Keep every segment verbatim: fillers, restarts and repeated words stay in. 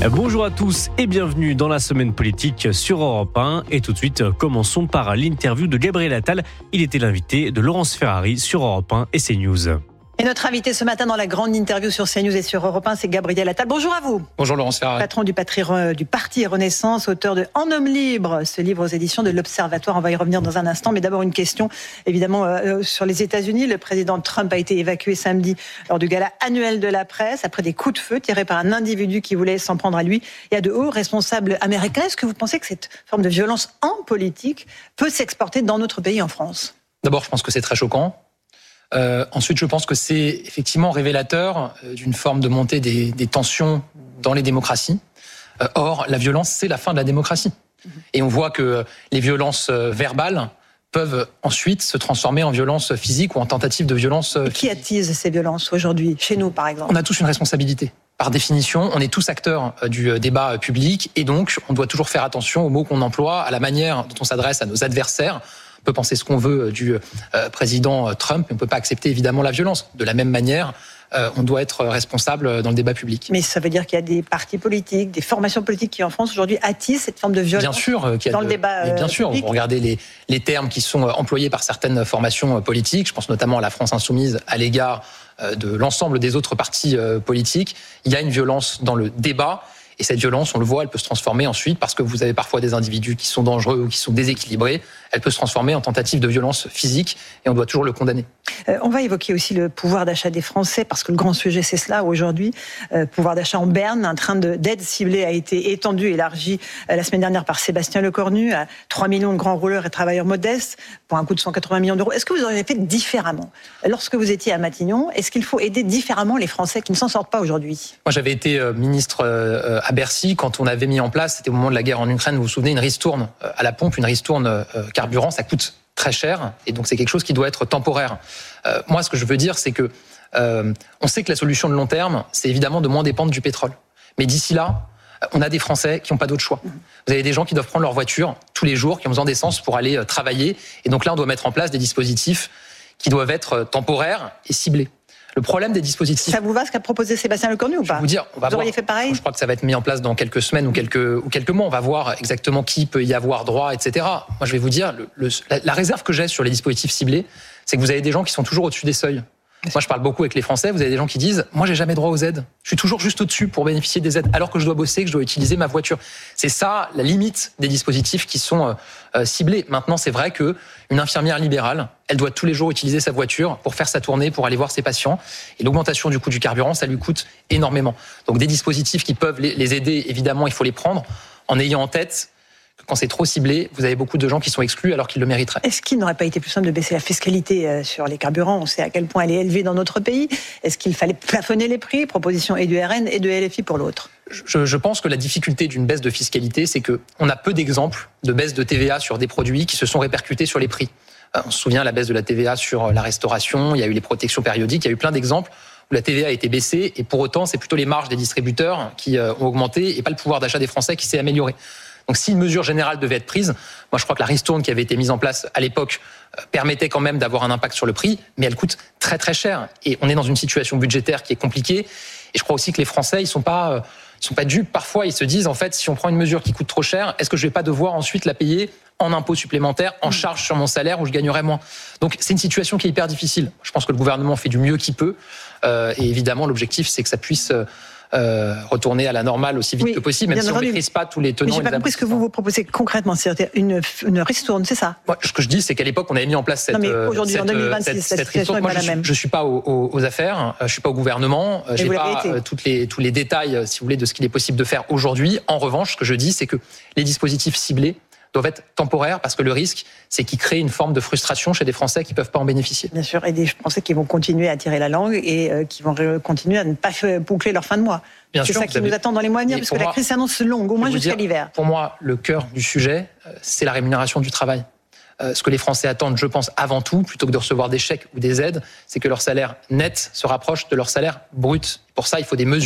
Bonjour à tous et bienvenue dans la semaine politique sur Europe un. Et tout de suite, commençons par l'interview de Gabriel Attal. Il était l'invité de Laurence Ferrari sur Europe un et CNews. Et notre invité ce matin dans la grande interview sur CNews et sur Europe un, c'est Gabriel Attal. Bonjour à vous. Bonjour Laurence Ferrari. Patron du, patri, du Parti Renaissance, auteur de En homme libre, ce livre aux éditions de l'Observatoire. On va y revenir dans un instant, mais d'abord une question évidemment euh, sur les États-Unis. Le président Trump a été évacué samedi lors du gala annuel de la presse après des coups de feu tirés par un individu qui voulait s'en prendre à lui et à de hauts responsables américains. Est-ce que vous pensez que cette forme de violence en politique peut s'exporter dans notre pays, en France ? D'abord, je pense que c'est très choquant. Euh, ensuite, je pense que c'est effectivement révélateur d'une forme de montée des, des tensions dans les démocraties. Euh, or, la violence, c'est la fin de la démocratie. Et on voit que les violences verbales peuvent ensuite se transformer en violence physique ou en tentative de violence physique. Qui attise ces violences aujourd'hui, chez nous par exemple ? On a tous une responsabilité. Par définition, on est tous acteurs du débat public et donc on doit toujours faire attention aux mots qu'on emploie, à la manière dont on s'adresse à nos adversaires. On peut penser ce qu'on veut du euh, président Trump, mais on ne peut pas accepter évidemment la violence. De la même manière, euh, on doit être responsable dans le débat public. Mais ça veut dire qu'il y a des partis politiques, des formations politiques qui en France aujourd'hui attisent cette forme de violence bien sûr, qu'il y a dans de, le débat mais Bien sûr, public. vous regardez les, les termes qui sont employés par certaines formations politiques, je pense notamment à la France Insoumise à l'égard de l'ensemble des autres partis politiques. Il y a une violence dans le débat. Et cette violence, on le voit, elle peut se transformer ensuite, parce que vous avez parfois des individus qui sont dangereux ou qui sont déséquilibrés, elle peut se transformer en tentative de violence physique, et on doit toujours le condamner. Euh, on va évoquer aussi le pouvoir d'achat des Français, parce que le grand sujet, c'est cela aujourd'hui. Euh, pouvoir d'achat en berne, un train de, d'aide ciblée a été étendu, élargi euh, la semaine dernière par Sébastien Lecornu à trois millions de grands rouleurs et travailleurs modestes, pour un coût de cent quatre-vingts millions d'euros. Est-ce que vous auriez fait différemment ? Lorsque vous étiez à Matignon, est-ce qu'il faut aider différemment les Français qui ne s'en sortent pas aujourd'hui ? Moi, j'avais été euh, ministre euh, à Bercy quand on avait mis en place, c'était au moment de la guerre en Ukraine, vous vous souvenez, une ristourne euh, à la pompe, une ristourne euh, carburant, ça coûte très cher, et donc c'est quelque chose qui doit être temporaire. Euh, moi, ce que je veux dire, c'est que euh, on sait que la solution de long terme, c'est évidemment de moins dépendre du pétrole. Mais d'ici là, on a des Français qui n'ont pas d'autre choix. Vous avez des gens qui doivent prendre leur voiture tous les jours, qui ont besoin d'essence pour aller travailler, et donc là, on doit mettre en place des dispositifs qui doivent être temporaires et ciblés. Le problème des dispositifs... Ça vous va ce qu'a proposé Sébastien Lecornu ou pas ? Je vais vous dire, on va vous voir. auriez fait pareil ? Je crois que ça va être mis en place dans quelques semaines ou quelques, ou quelques mois. On va voir exactement qui peut y avoir droit, et cetera. Moi, je vais vous dire, le, le, la, la réserve que j'ai sur les dispositifs ciblés, c'est que vous avez des gens qui sont toujours au-dessus des seuils. Moi, je parle beaucoup avec les Français. Vous avez des gens qui disent, moi, j'ai jamais droit aux aides. Je suis toujours juste au-dessus pour bénéficier des aides, alors que je dois bosser, que je dois utiliser ma voiture. C'est ça la limite des dispositifs qui sont euh, ciblés. Maintenant, c'est vrai que une infirmière libérale, elle doit tous les jours utiliser sa voiture pour faire sa tournée, pour aller voir ses patients. Et l'augmentation du coût du carburant, ça lui coûte énormément. Donc, des dispositifs qui peuvent les, les aider, évidemment, il faut les prendre en ayant en tête que quand c'est trop ciblé, vous avez beaucoup de gens qui sont exclus alors qu'ils le mériteraient. Est-ce qu'il n'aurait pas été plus simple de baisser la fiscalité sur les carburants ? On sait à quel point elle est élevée dans notre pays. Est-ce qu'il fallait plafonner les prix ? Proposition et du R N et de L F I pour l'autre. Je, je pense que la difficulté d'une baisse de fiscalité, c'est qu'on a peu d'exemples de baisse de T V A sur des produits qui se sont répercutés sur les prix. On se souvient de la baisse de la T V A sur la restauration, il y a eu les protections périodiques, il y a eu plein d'exemples où la T V A a été baissée et pour autant, c'est plutôt les marges des distributeurs qui ont augmenté et pas le pouvoir d'achat des Français qui s'est amélioré. Donc si une mesure générale devait être prise, moi je crois que la ristourne qui avait été mise en place à l'époque permettait quand même d'avoir un impact sur le prix, mais elle coûte très très cher. Et on est dans une situation budgétaire qui est compliquée. Et je crois aussi que les Français, ils sont pas, ils sont pas dupes. Parfois, ils se disent, en fait, si on prend une mesure qui coûte trop cher, est-ce que je vais pas devoir ensuite la payer en impôts supplémentaires, en charge sur mon salaire où je gagnerais moins. Donc c'est une situation qui est hyper difficile. Je pense que le gouvernement fait du mieux qu'il peut. Euh, et évidemment, l'objectif, c'est que ça puisse... Euh, retourner à la normale aussi vite oui, que possible, même si on ne maîtrise pas tous les tenants. Mais j'ai pas compris ce que vous vous proposez concrètement, c'est-à-dire une, une ristourne, c'est ça ? Moi, ce que je dis, c'est qu'à l'époque, on avait mis en place cette. Non, mais aujourd'hui, cette, en deux mille vingt-six, cette, la situation n'est pas la même. Je, je suis pas aux, aux, aux affaires, je suis pas au gouvernement, mais j'ai pas euh, toutes les tous les détails, si vous voulez, de ce qu'il est possible de faire aujourd'hui. En revanche, ce que je dis, c'est que les dispositifs ciblés doivent être temporaires parce que le risque, c'est qu'ils créent une forme de frustration chez des Français qui ne peuvent pas en bénéficier. Bien sûr, et des Français qui vont continuer à tirer la langue et euh, qui vont continuer à ne pas boucler leur fin de mois. Bien c'est sûr, ça qui avez... nous attend dans les mois à venir, parce que moi, la crise s'annonce longue, au moins jusqu'à dire, l'hiver. Pour moi, le cœur du sujet, c'est la rémunération du travail. Euh, ce que les Français attendent, je pense, avant tout, plutôt que de recevoir des chèques ou des aides, c'est que leur salaire net se rapproche de leur salaire brut. Pour ça, il faut des mesures.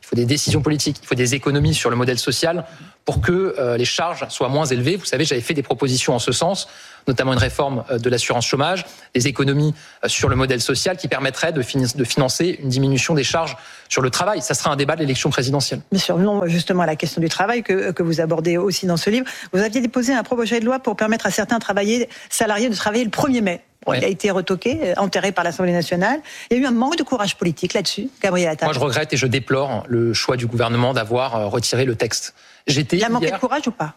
il faut des décisions politiques, il faut des économies sur le modèle social pour que euh, les charges soient moins élevées. Vous savez, j'avais fait des propositions en ce sens, notamment une réforme de l'assurance chômage, des économies sur le modèle social qui permettraient de, fin- de financer une diminution des charges sur le travail. Ça sera un débat de l'élection présidentielle. Bien sûr, non, justement à la question du travail que, que vous abordez aussi dans ce livre. Vous aviez déposé un projet de loi pour permettre à certains travailler, salariés de travailler le premier mai. Bon, ouais. Il a été retoqué, enterré par l'Assemblée nationale. Il y a eu un manque de courage politique là-dessus, Gabriel Attal. Moi, je regrette et je déplore le choix du gouvernement d'avoir retiré le texte. J'étais Il a manqué hier... de courage ou pas ?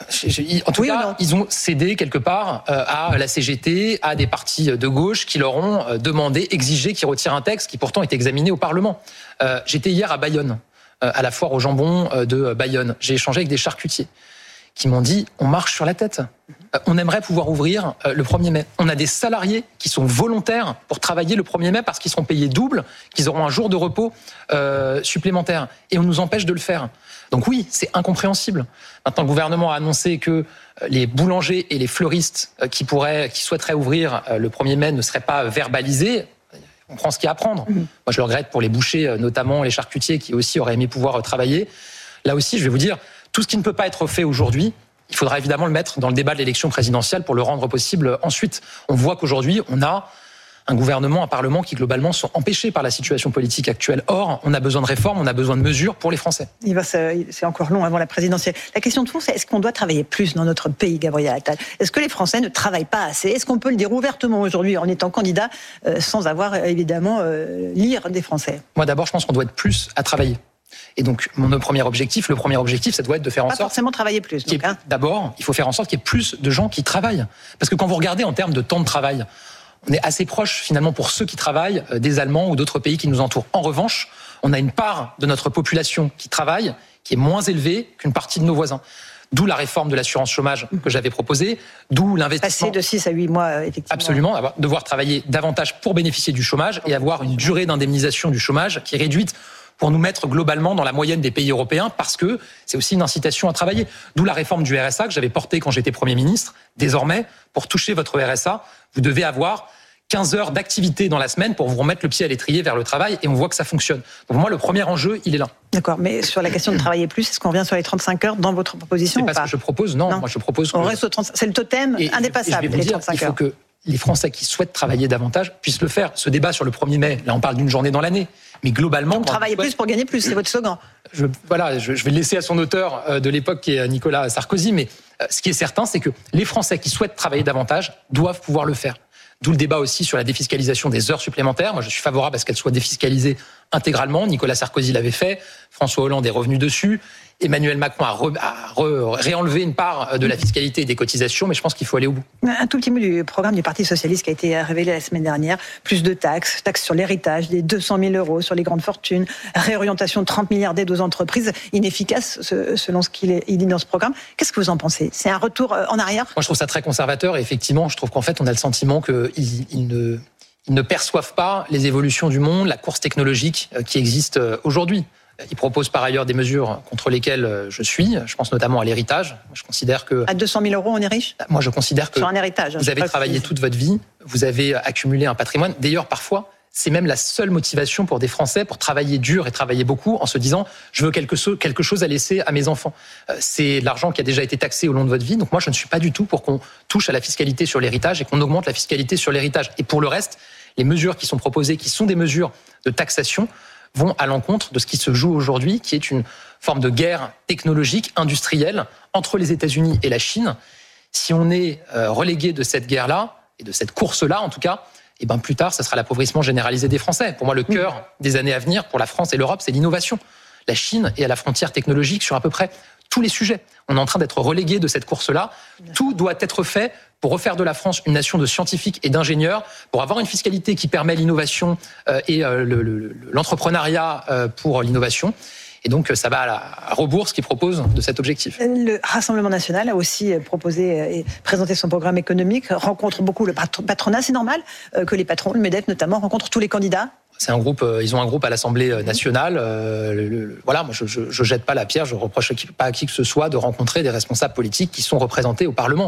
En tout oui cas, ils ont cédé quelque part à la C G T, à des partis de gauche qui leur ont demandé, exigé qu'ils retirent un texte qui pourtant est examiné au Parlement. Euh, j'étais hier à Bayonne, à la foire au jambon de Bayonne. J'ai échangé avec des charcutiers qui m'ont dit « on marche sur la tête ». On aimerait pouvoir ouvrir le premier mai. On a des salariés qui sont volontaires pour travailler le premier mai parce qu'ils seront payés double, qu'ils auront un jour de repos euh, supplémentaire. Et on nous empêche de le faire. Donc oui, c'est incompréhensible. Maintenant, le gouvernement a annoncé que les boulangers et les fleuristes qui, pourraient, qui souhaiteraient ouvrir le premier mai ne seraient pas verbalisés. On prend ce qu'il y a à prendre. Mmh. Moi, je le regrette pour les bouchers, notamment les charcutiers qui aussi auraient aimé pouvoir travailler. Là aussi, je vais vous dire, tout ce qui ne peut pas être fait aujourd'hui, il faudra évidemment le mettre dans le débat de l'élection présidentielle pour le rendre possible ensuite. On voit qu'aujourd'hui, on a un gouvernement, un parlement qui globalement sont empêchés par la situation politique actuelle. Or, on a besoin de réformes, on a besoin de mesures pour les Français. Il va, c'est encore long avant la présidentielle. La question de fond, c'est est-ce qu'on doit travailler plus dans notre pays, Gabriel Attal ? Est-ce que les Français ne travaillent pas assez ? Est-ce qu'on peut le dire ouvertement aujourd'hui en étant candidat euh, sans avoir évidemment euh, l'ire des Français ? Moi d'abord, je pense qu'on doit être plus à travailler. Et donc, mon premier objectif, le premier objectif, ça doit être de faire en pas sorte... Pas forcément travailler plus. Donc, hein. D'abord, il faut faire en sorte qu'il y ait plus de gens qui travaillent. Parce que quand vous regardez en termes de temps de travail, on est assez proche, finalement, pour ceux qui travaillent, des Allemands ou d'autres pays qui nous entourent. En revanche, on a une part de notre population qui travaille, qui est moins élevée qu'une partie de nos voisins. D'où la réforme de l'assurance chômage que j'avais proposée, d'où l'investissement... Passer de six à huit mois, effectivement. Absolument, avoir, devoir travailler davantage pour bénéficier du chômage et avoir une durée d'indemnisation du chômage qui est réduite pour nous mettre globalement dans la moyenne des pays européens, parce que c'est aussi une incitation à travailler. D'où la réforme du R S A que j'avais portée quand j'étais Premier ministre. Désormais, pour toucher votre R S A, vous devez avoir quinze heures d'activité dans la semaine pour vous remettre le pied à l'étrier vers le travail, et on voit que ça fonctionne. Donc moi, le premier enjeu, il est là. D'accord, mais sur la question de travailler plus, est-ce qu'on revient sur les trente-cinq heures dans votre proposition ? C'est pas, pas ce que je propose, non. non. Moi, je propose que... On reste au trente... C'est le totem et indépassable, et je vais vous les dire, trente-cinq il faut heures. que les Français qui souhaitent travailler davantage puissent le faire. Ce débat sur le premier mai, là, on parle d'une journée dans l'année. Mais globalement... Donc, travailler souhaite... plus pour gagner plus, c'est votre slogan. Je, voilà, je, je vais le laisser à son auteur de l'époque, qui est Nicolas Sarkozy. Mais ce qui est certain, c'est que les Français qui souhaitent travailler davantage doivent pouvoir le faire. D'où le débat aussi sur la défiscalisation des heures supplémentaires. Moi, je suis favorable à ce qu'elles soient défiscalisées intégralement. Nicolas Sarkozy l'avait fait. François Hollande est revenu dessus. Emmanuel Macron a, re, a re, réenlevé une part de la fiscalité et des cotisations, mais je pense qu'il faut aller au bout. Un tout petit mot du programme du Parti socialiste qui a été révélé la semaine dernière. Plus de taxes, taxes sur l'héritage, des deux cent mille euros sur les grandes fortunes, réorientation de trente milliards d'aides aux entreprises, inefficace selon ce qu'il dit dans ce programme. Qu'est-ce que vous en pensez ? C'est un retour en arrière ? Moi, je trouve ça très conservateur et effectivement, je trouve qu'en fait, on a le sentiment qu'ils ils ne, ils ne perçoivent pas les évolutions du monde, la course technologique qui existe aujourd'hui. Il propose par ailleurs des mesures contre lesquelles je suis. Je pense notamment à l'héritage. Je considère que... À deux cent mille euros, on est riche ? Moi, je considère que... Sur un héritage. Vous avez travaillé toute votre vie, vous avez accumulé un patrimoine. D'ailleurs, parfois, c'est même la seule motivation pour des Français pour travailler dur et travailler beaucoup en se disant « je veux quelque chose, quelque chose à laisser à mes enfants ». C'est de l'argent qui a déjà été taxé au long de votre vie. Donc moi, je ne suis pas du tout pour qu'on touche à la fiscalité sur l'héritage et qu'on augmente la fiscalité sur l'héritage. Et pour le reste, les mesures qui sont proposées, qui sont des mesures de taxation, vont à l'encontre de ce qui se joue aujourd'hui, qui est une forme de guerre technologique, industrielle, entre les États-Unis et la Chine. Si on est relégué de cette guerre-là, et de cette course-là en tout cas, et ben plus tard, ce sera l'appauvrissement généralisé des Français. Pour moi, le cœur des années à venir pour la France et l'Europe, c'est l'innovation. La Chine est à la frontière technologique sur à peu près tous les sujets. On est en train d'être relégué de cette course-là. Tout doit être fait pour refaire de la France une nation de scientifiques et d'ingénieurs, pour avoir une fiscalité qui permet l'innovation et l'entrepreneuriat pour l'innovation. Et donc, ça va à rebours ce qu'il propose de cet objectif. Le Rassemblement national a aussi proposé et présenté son programme économique, rencontre beaucoup le patronat. C'est normal que les patrons, le MEDEF notamment, rencontrent tous les candidats. C'est un groupe, ils ont un groupe à l'Assemblée nationale. Euh, le, le, voilà, moi je, je, je jette pas la pierre, je reproche pas à qui que ce soit de rencontrer des responsables politiques qui sont représentés au Parlement.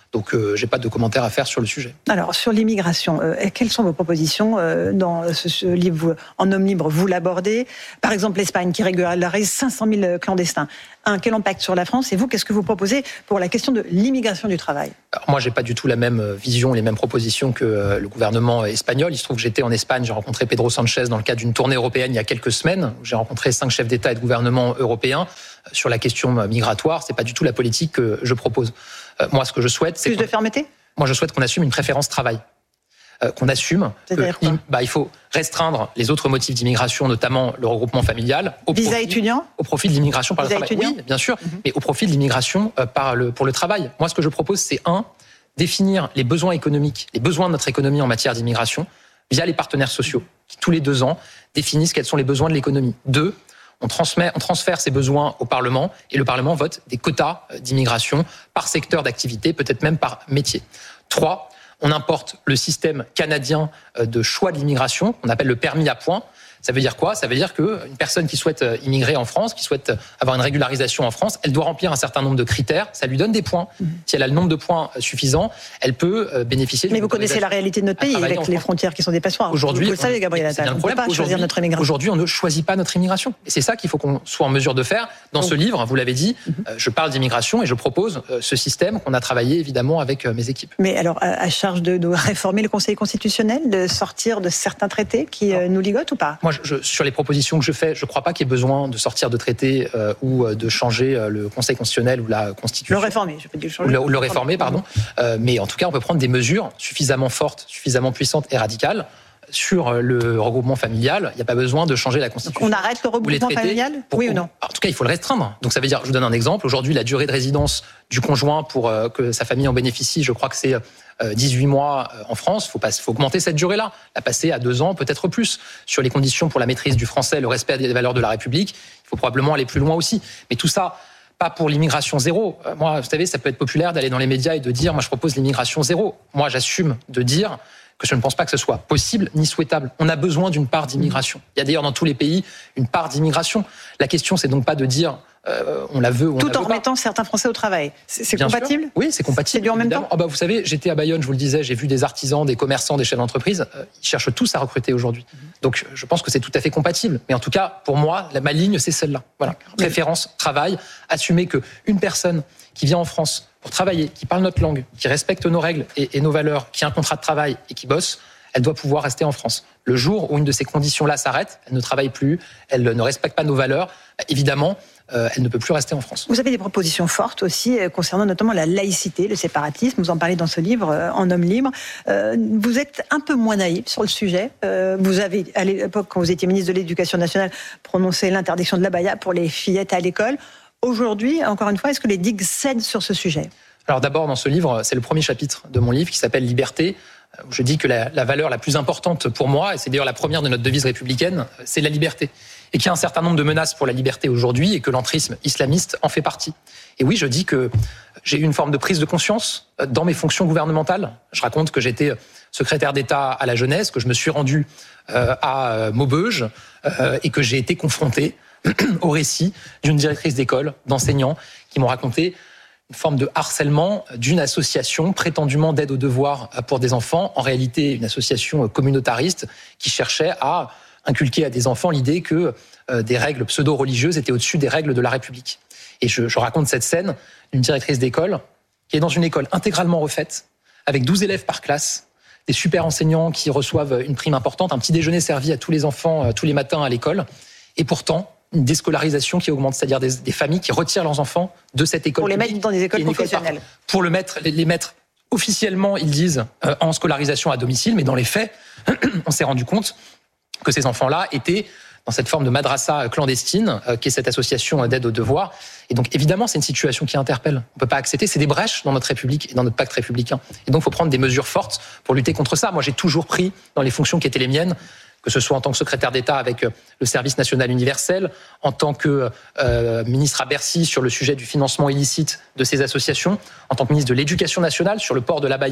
Donc, euh, j'ai pas de commentaires à faire sur le sujet. Alors, sur l'immigration, euh, quelles sont vos propositions euh, dans ce, ce livre vous, En homme libre, vous l'abordez. Par exemple, l'Espagne qui régularise cinq cent mille clandestins. Un, quel impact sur la France? Et vous, qu'est-ce que vous proposez pour la question de l'immigration du travail? Alors, moi, j'ai pas du tout la même vision, les mêmes propositions que euh, le gouvernement espagnol. Il se trouve que j'étais en Espagne, j'ai rencontré Pedro Sanchez dans le cadre d'une tournée européenne il y a quelques semaines. J'ai rencontré cinq chefs d'État et de gouvernement européens sur la question migratoire. C'est pas du tout la politique que je propose. Euh, moi, ce que je souhaite, c'est plus de fermeté. Moi, je souhaite qu'on assume une préférence travail, euh, qu'on assume C'est-à-dire que, quoi bah, il faut restreindre les autres motifs d'immigration, notamment le regroupement familial, au visa profit, étudiant, au profit de l'immigration par visa le travail. Étudiant. Oui, bien sûr, Mm-hmm. mais au profit de l'immigration euh, par le pour le travail. Moi, ce que je propose, c'est un, définir les besoins économiques, les besoins de notre économie en matière d'immigration via les partenaires sociaux qui tous les deux ans définissent quels sont les besoins de l'économie. Deux, On, transmet, on transfère ces besoins au Parlement et le Parlement vote des quotas d'immigration par secteur d'activité, peut-être même par métier. Trois, on importe le système canadien de choix de l'immigration, qu'on appelle le permis à points. Ça veut dire quoi? Ça veut dire qu'une personne qui souhaite immigrer en France, qui souhaite avoir une régularisation en France, elle doit remplir un certain nombre de critères. Ça lui donne des points. Mmh. Si elle a le nombre de points suffisant, elle peut bénéficier. Mais vous connaissez la réalité de notre pays avec les frontières qui sont des passoires. Aujourd'hui, vous le savez, Gabriel Attal, on ne peut pas choisir notre immigration. Aujourd'hui, on ne choisit pas notre immigration. Et c'est ça qu'il faut qu'on soit en mesure de faire. Dans oh. ce livre, vous l'avez dit, mmh. je parle d'immigration et je propose ce système qu'on a travaillé évidemment avec mes équipes. Mais alors, à charge de, de réformer le Conseil constitutionnel, de sortir de certains traités qui non. nous ligotent ou pas? Moi, je, je, sur les propositions que je fais, je ne crois pas qu'il y ait besoin de sortir de traités euh, ou de changer euh, le Conseil constitutionnel ou la Constitution. Le réformer, je peux dire changer. Ou le, ou le réformer, pardon. Euh, mais en tout cas, on peut prendre des mesures suffisamment fortes, suffisamment puissantes et radicales sur le regroupement familial. Il n'y a pas besoin de changer la Constitution. Donc on arrête le regroupement familial, pour, oui ou non? En tout cas, il faut le restreindre. Donc ça veut dire, je vous donne un exemple. Aujourd'hui, la durée de résidence du conjoint pour euh, que sa famille en bénéficie, je crois que c'est euh, dix-huit mois en France. Il faut, pas, faut augmenter cette durée-là, la passer à deux ans, peut-être plus. Sur les conditions pour la maîtrise du français, le respect des valeurs de la République, il faut probablement aller plus loin aussi. Mais tout ça, pas pour l'immigration zéro. Euh, moi, vous savez, ça peut être populaire d'aller dans les médias et de dire, moi, je propose l'immigration zéro. Moi, j'assume de dire que je ne pense pas que ce soit possible ni souhaitable. On a besoin d'une part d'immigration. Il y a d'ailleurs dans tous les pays une part d'immigration. La question, c'est donc pas de dire euh, on la veut ou on tout la veut en remettant certains Français au travail. C'est, c'est compatible? Sûr. Oui, c'est compatible. C'est dur en même temps. Oh bah, vous savez, j'étais à Bayonne, je vous le disais, j'ai vu des artisans, des commerçants, des chefs d'entreprise. Euh, ils cherchent tous à recruter aujourd'hui. Mm-hmm. Donc, je pense que c'est tout à fait compatible. Mais en tout cas, pour moi, la, ma ligne, c'est celle-là. Voilà. Préférence, travail, assumer que une personne qui vient en France pour travailler, qui parle notre langue, qui respecte nos règles et, et nos valeurs, qui a un contrat de travail et qui bosse, elle doit pouvoir rester en France. Le jour où une de ces conditions-là s'arrête, elle ne travaille plus, elle ne respecte pas nos valeurs, évidemment, euh, elle ne peut plus rester en France. Vous avez des propositions fortes aussi euh, concernant notamment la laïcité, le séparatisme. Vous en parlez dans ce livre, euh, En homme libre. Euh, vous êtes un peu moins naïf sur le sujet. Euh, vous avez, à l'époque, quand vous étiez ministre de l'Éducation nationale, prononcé l'interdiction de l'abaya pour les fillettes à l'école. Aujourd'hui, encore une fois, est-ce que les digues cèdent sur ce sujet? Alors d'abord, dans ce livre, c'est le premier chapitre de mon livre qui s'appelle Liberté. Je dis que la, la valeur la plus importante pour moi, et c'est d'ailleurs la première de notre devise républicaine, c'est la liberté. Et qu'il y a un certain nombre de menaces pour la liberté aujourd'hui et que l'entrisme islamiste en fait partie. Et oui, je dis que j'ai eu une forme de prise de conscience dans mes fonctions gouvernementales. Je raconte que j'étais secrétaire d'État à la jeunesse, que je me suis rendu à Maubeuge et que j'ai été confronté au récit d'une directrice d'école, d'enseignants qui m'ont raconté une forme de harcèlement d'une association prétendument d'aide aux devoirs pour des enfants, en réalité une association communautariste qui cherchait à inculquer à des enfants l'idée que euh, des règles pseudo-religieuses étaient au-dessus des règles de la République. Et je, je raconte cette scène d'une directrice d'école qui est dans une école intégralement refaite, avec douze élèves par classe, des super enseignants qui reçoivent une prime importante, un petit déjeuner servi à tous les enfants euh, tous les matins à l'école, et pourtant une déscolarisation qui augmente, c'est-à-dire des, des familles qui retirent leurs enfants de cette école. Pour les mettre dans des écoles professionnelles. École pour le mettre, les, les mettre officiellement, ils disent, euh, en scolarisation à domicile, mais dans les faits, on s'est rendu compte que ces enfants-là étaient dans cette forme de madrasa clandestine, euh, qui est cette association d'aide aux devoirs. Et donc, évidemment, c'est une situation qui interpelle. On ne peut pas accepter. C'est des brèches dans notre République et dans notre pacte républicain. Et donc, il faut prendre des mesures fortes pour lutter contre ça. Moi, j'ai toujours pris, dans les fonctions qui étaient les miennes, que ce soit en tant que secrétaire d'État avec le service national universel, en tant que euh, ministre à Bercy sur le sujet du financement illicite de ces associations, en tant que ministre de l'Éducation nationale sur le port de l'abaya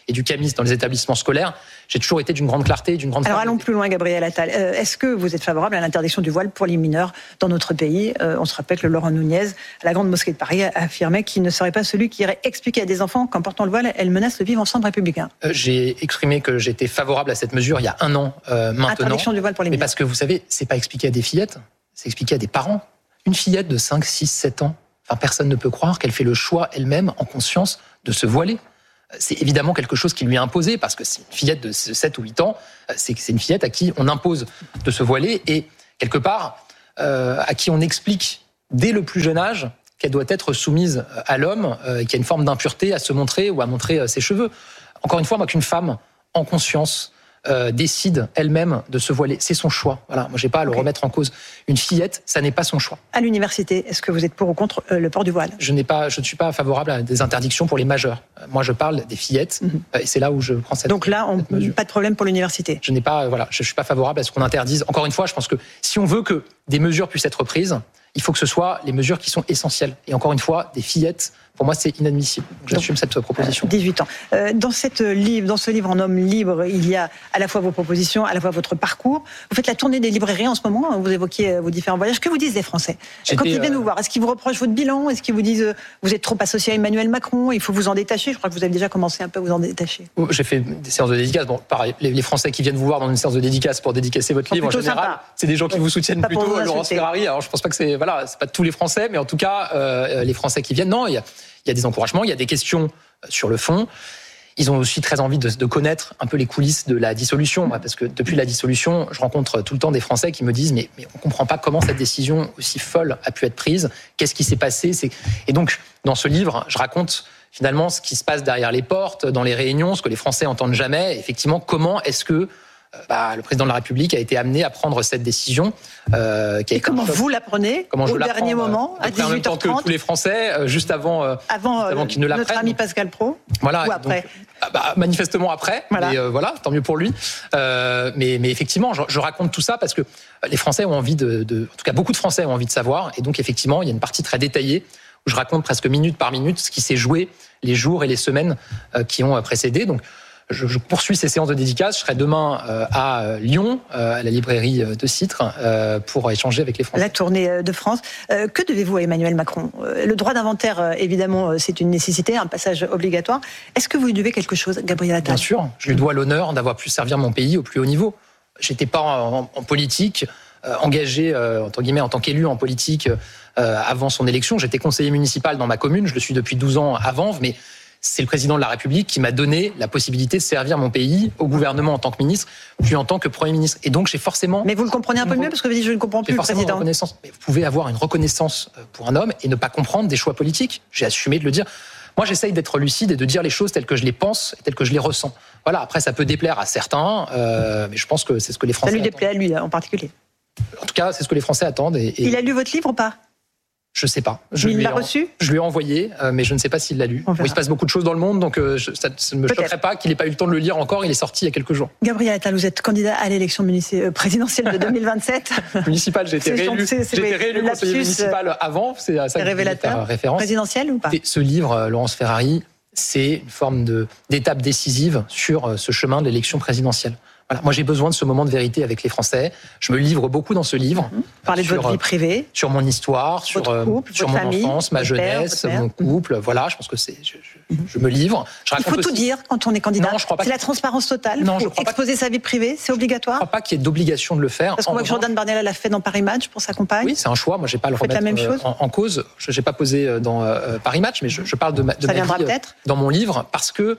et du camis dans les établissements scolaires, j'ai toujours été d'une grande clarté, d'une grande Alors fermeté. allons plus loin, Gabriel Attal. Euh, est-ce que vous êtes favorable à l'interdiction du voile pour les mineurs dans notre pays ? euh, On se rappelle que Laurent Nunez, à la Grande Mosquée de Paris, a affirmé qu'il ne serait pas celui qui irait expliquer à des enfants qu'en portant le voile, elles menacent le vivre ensemble républicain. Euh, j'ai exprimé que j'étais favorable à cette mesure il y a un an euh, maintenant. Interdiction du voile pour les Mais mineurs. parce que vous savez, c'est pas expliqué à des fillettes, c'est expliqué à des parents. Une fillette de cinq, six, sept ans, enfin, personne ne peut croire qu'elle fait le choix elle-même, en conscience, de se voiler. C'est évidemment quelque chose qui lui est imposé, parce que c'est une fillette de sept ou huit ans, c'est, c'est une fillette à qui on impose de se voiler, et quelque part, euh, à qui on explique dès le plus jeune âge qu'elle doit être soumise à l'homme, euh, qu'il y a une forme d'impureté à se montrer ou à montrer euh, ses cheveux. Encore une fois, moi, qu'une femme, en conscience, Euh, décide elle-même de se voiler. C'est son choix. Voilà. Moi, j'ai pas à le okay. remettre en cause. Une fillette, ça n'est pas son choix. À l'université, est-ce que vous êtes pour ou contre euh, le port du voile ? Je n'ai pas, je ne suis pas favorable à des interdictions pour les majeurs. Euh, moi, je parle des fillettes, mm-hmm. euh, et c'est là où je prends cette. Donc là, on, pas de problème pour l'université. Je n'ai pas, voilà, je, je suis pas favorable à ce qu'on interdise. Encore une fois, je pense que si on veut que des mesures puissent être prises, il faut que ce soit les mesures qui sont essentielles. Et encore une fois, des fillettes, pour moi, c'est inadmissible. Donc, j'assume Donc, cette proposition. dix-huit ans. Euh, dans, cette livre, dans ce livre En homme libre, il y a à la fois vos propositions, à la fois votre parcours. Vous faites la tournée des librairies en ce moment. Vous évoquiez vos différents voyages. Que vous disent les Français J'étais, quand ils viennent euh... vous voir? Est-ce qu'ils vous reprochent votre bilan? Est-ce qu'ils vous disent euh, vous êtes trop associé à Emmanuel Macron, il faut vous en détacher? Je crois que vous avez déjà commencé un peu à vous en détacher. J'ai fait des séances de dédicace. Bon, pareil, les, les Français qui viennent vous voir dans une séance de dédicace pour dédicacer votre livre, en général, sympa. C'est des gens qui vous soutiennent pas plutôt. Laurence Ferrari. Alors, je pense pas que c'est voilà, c'est pas tous les Français, mais en tout cas, euh, les Français qui viennent, non, il y a Il y a des encouragements, il y a des questions sur le fond. Ils ont aussi très envie de, de connaître un peu les coulisses de la dissolution, parce que depuis la dissolution, je rencontre tout le temps des Français qui me disent mais, mais on ne comprend pas comment cette décision aussi folle a pu être prise, qu'est-ce qui s'est passé. C'est... Et donc, dans ce livre, je raconte finalement ce qui se passe derrière les portes, dans les réunions, ce que les Français entendent jamais. Effectivement, comment est-ce que Bah, le président de la République a été amené à prendre cette décision. Euh, qui a Et comment vous la prenez comment au dernier moment, à dix-huit heures trente En même temps que tous les Français, euh, juste avant, euh, avant, juste avant qu'il ne la notre prenne. ami Pascal Praud. Voilà. Ou après donc, bah, manifestement après. Voilà. Mais euh, voilà, tant mieux pour lui. Euh, mais, mais effectivement, je, je raconte tout ça parce que les Français ont envie de, de, en tout cas, beaucoup de Français ont envie de savoir. Et donc, effectivement, il y a une partie très détaillée où je raconte presque minute par minute ce qui s'est joué les jours et les semaines euh, qui ont précédé. Donc, Je, je poursuis ces séances de dédicace. Je serai demain euh, à Lyon, euh, à la librairie de Citre, euh, pour échanger avec les Français. La tournée de France. Euh, que devez-vous à Emmanuel Macron ? euh, Le droit d'inventaire, euh, évidemment, c'est une nécessité, un passage obligatoire. Est-ce que vous lui devez quelque chose, Gabriel Attal ? Bien sûr. Je lui dois l'honneur d'avoir pu servir mon pays au plus haut niveau. J'étais pas en, en politique, euh, engagé, euh, entre guillemets, en tant qu'élu en politique euh, avant son élection. J'étais conseiller municipal dans ma commune. Je le suis depuis douze ans à Vanves, mais c'est le président de la République qui m'a donné la possibilité de servir mon pays au gouvernement en tant que ministre, puis en tant que Premier ministre. Et donc, j'ai forcément... Mais vous le comprenez un peu mieux parce que vous dites je ne comprends plus le président. Mais vous pouvez avoir une reconnaissance pour un homme et ne pas comprendre des choix politiques. J'ai assumé de le dire. Moi, j'essaye d'être lucide et de dire les choses telles que je les pense et telles que je les ressens. Voilà, après, ça peut déplaire à certains, euh, mais je pense que c'est ce que les Français attendent. Ça lui déplaît attendent. à lui, en particulier. En tout cas, c'est ce que les Français attendent. Et, et... Il a lu votre livre ou pas ? Je sais pas. Je il lui l'a en... reçu ? Je lui ai envoyé, euh, mais je ne sais pas s'il l'a lu. Bon, il se passe beaucoup de choses dans le monde, donc euh, je, ça, ça ne me Peut-être. choquerait pas qu'il n'ait pas eu le temps de le lire encore. Il est sorti il y a quelques jours. Gabriel Attal, vous êtes candidat à l'élection munici- présidentielle de deux mille vingt-sept. Municipale, j'ai été réélu, j'ai été réélu conseiller municipal avant. C'est ça. C'est révélateur. Référence. Présidentielle ou pas ? Et ce livre, Laurence Ferrari, c'est une forme de, d'étape décisive sur ce chemin de l'élection présidentielle. Voilà. Moi, j'ai besoin de ce moment de vérité avec les Français. Je me livre beaucoup dans ce livre. Mmh. Parlez de votre vie privée. Sur mon histoire, sur, couple, sur mon famille, enfance, ma jeunesse, père, mon couple. Mmh. Voilà, je pense que c'est. Je, je, mmh. je me livre. Je Il faut aussi... tout dire quand on est candidat. Non, je crois pas c'est que... la transparence totale. Non, faut je crois exposer pas... sa vie privée, c'est obligatoire. Je ne crois pas qu'il y ait d'obligation de le faire. Parce qu'on voit que Jordan Bardella l'a fait dans Paris Match pour sa compagne. Oui, c'est un choix. Moi, j'ai pas à le remettre la même chose. En, en cause. Je n'ai pas posé dans euh, Paris Match, mais je, je parle de ma, de Ça ma viendra vie peut-être. dans mon livre parce que.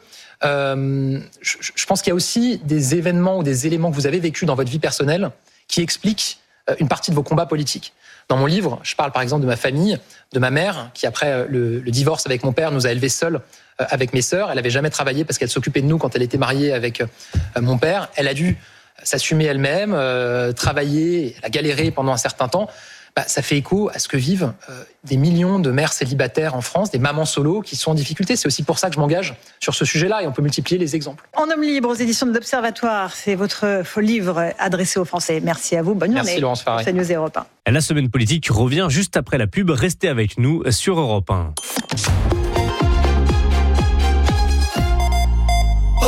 Euh, je, je pense qu'il y a aussi des événements ou des éléments que vous avez vécus dans votre vie personnelle qui expliquent une partie de vos combats politiques. Dans mon livre, je parle par exemple de ma famille, de ma mère, qui après le, le divorce avec mon père nous a élevés seuls avec mes sœurs. Elle n'avait jamais travaillé parce qu'elle s'occupait de nous quand elle était mariée avec mon père. Elle a dû s'assumer elle-même, euh, travailler, elle a galéré pendant un certain temps. Bah, ça fait écho à ce que vivent euh, des millions de mères célibataires en France, des mamans solo qui sont en difficulté. C'est aussi pour ça que je m'engage sur ce sujet-là et on peut multiplier les exemples. En homme libre aux éditions de l'Observatoire, c'est votre livre adressé aux Français. Merci à vous, bonne Merci, journée. Merci Laurence Ferrari. C'est News Europe un. La semaine politique revient juste après la pub. Restez avec nous sur Europe un.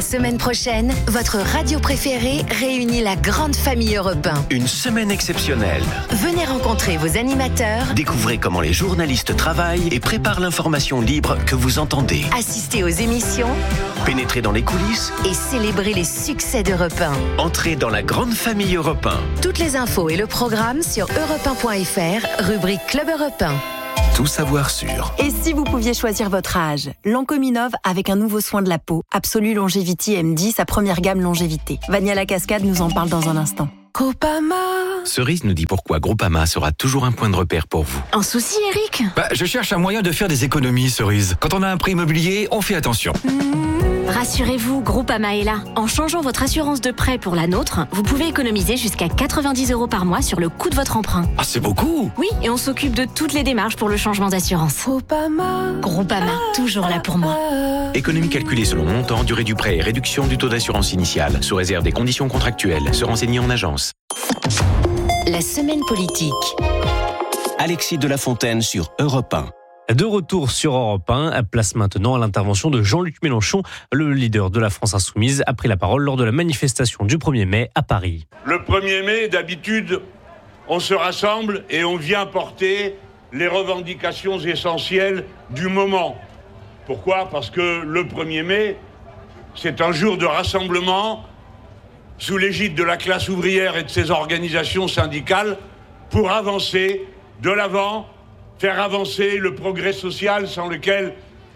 semaine prochaine, votre radio préférée réunit la grande famille Europe un. Une semaine exceptionnelle. Venez rencontrer vos animateurs, Découvrez comment les journalistes travaillent et préparent l'information libre que vous entendez. assistez aux émissions Pénétrez dans les coulisses. et célébrez les succès d'Europe un. Entrez dans la grande famille Europe un. Toutes les infos et le programme sur europe un point f r, rubrique Club Europe un. Tout savoir sur. Et si vous pouviez choisir votre âge? Lancominov avec un nouveau soin de la peau, Absolu Longevity M dix, sa première gamme longévité. Vania la Cascade nous en parle dans un instant. Groupama. Cerise nous dit pourquoi Groupama sera toujours un point de repère pour vous. Un souci, Eric? Bah, je cherche un moyen de faire des économies, Cerise. Quand on a un prêt immobilier, on fait attention. Rassurez-vous, Groupama est là. En changeant votre assurance de prêt pour la nôtre, vous pouvez économiser jusqu'à quatre-vingt-dix euros par mois sur le coût de votre emprunt. Ah, c'est beaucoup! Oui, et on s'occupe de toutes les démarches pour le changement d'assurance. Groupama. Groupama, toujours là pour moi. Économie calculée selon montant, durée du prêt et réduction du taux d'assurance initiale, sous réserve des conditions contractuelles. Se renseigner en agence. La semaine politique. Alexis de la Fontaine sur Europe un. De retour sur Europe un, place maintenant à l'intervention de Jean-Luc Mélenchon, le leader de la France Insoumise, a pris la parole lors de la manifestation du premier mai à Paris. Le premier mai, d'habitude, on se rassemble et on vient porter les revendications essentielles du moment. Pourquoi ? Parce que le premier mai, c'est un jour de rassemblement sous l'égide de la classe ouvrière et de ses organisations syndicales pour avancer de l'avant, faire avancer le progrès social sans lequel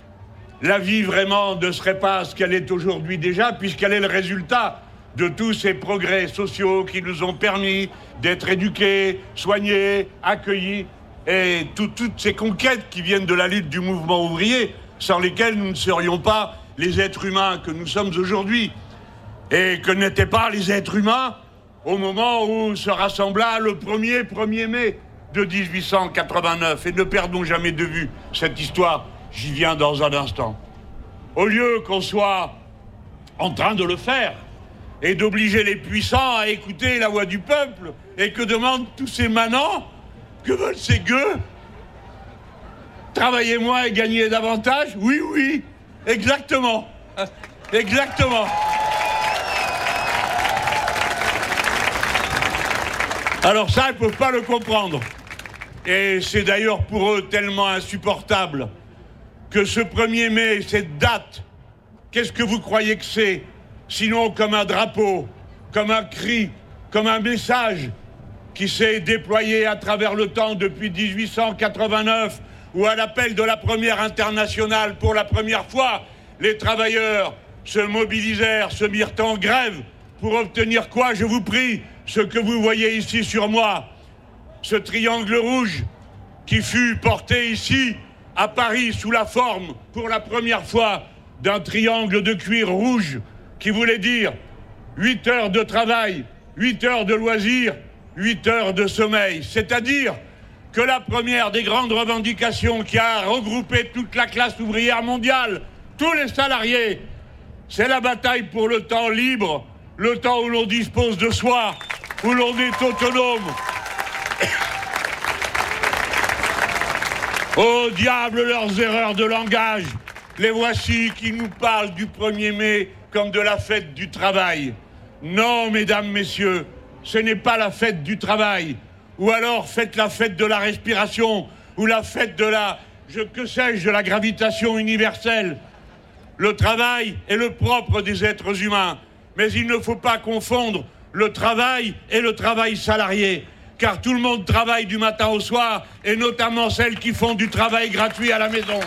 la vie vraiment ne serait pas ce qu'elle est aujourd'hui déjà, puisqu'elle est le résultat de tous ces progrès sociaux qui nous ont permis d'être éduqués, soignés, accueillis, et tout, toutes ces conquêtes qui viennent de la lutte du mouvement ouvrier, sans lesquelles nous ne serions pas les êtres humains que nous sommes aujourd'hui, et que n'étaient pas les êtres humains au moment où se rassembla le premier premier mai de dix-huit cent quatre-vingt-neuf. Et ne perdons jamais de vue cette histoire, j'y viens dans un instant. Au lieu qu'on soit en train de le faire et d'obliger les puissants à écouter la voix du peuple, et que demandent tous ces manants, que veulent ces gueux? Travailler moins et gagner davantage? Oui, oui, exactement. Exactement. Alors ça, ils ne peuvent pas le comprendre. Et c'est d'ailleurs pour eux tellement insupportable que ce premier mai, cette date, qu'est-ce que vous croyez que c'est? Sinon comme un drapeau, comme un cri, comme un message qui s'est déployé à travers le temps depuis dix-huit cent quatre-vingt-neuf, où à l'appel de la première internationale, pour la première fois, les travailleurs se mobilisèrent, se mirent en grève pour obtenir quoi, je vous prie? Ce que vous voyez ici sur moi, ce triangle rouge qui fut porté ici à Paris sous la forme, pour la première fois, d'un triangle de cuir rouge qui voulait dire huit heures de travail, huit heures de loisirs, huit heures de sommeil. C'est-à-dire que la première des grandes revendications qui a regroupé toute la classe ouvrière mondiale, tous les salariés, c'est la bataille pour le temps libre, le temps où l'on dispose de soi, où l'on est autonome. Au diable leurs erreurs de langage. Les voici qui nous parlent du premier mai comme de la fête du travail. Non, mesdames, messieurs, ce n'est pas la fête du travail. Ou alors faites la fête de la respiration, ou la fête de la, je, que sais-je, de la gravitation universelle. Le travail est le propre des êtres humains, mais il ne faut pas confondre le travail et le travail salarié, car tout le monde travaille du matin au soir, et notamment celles qui font du travail gratuit à la maison.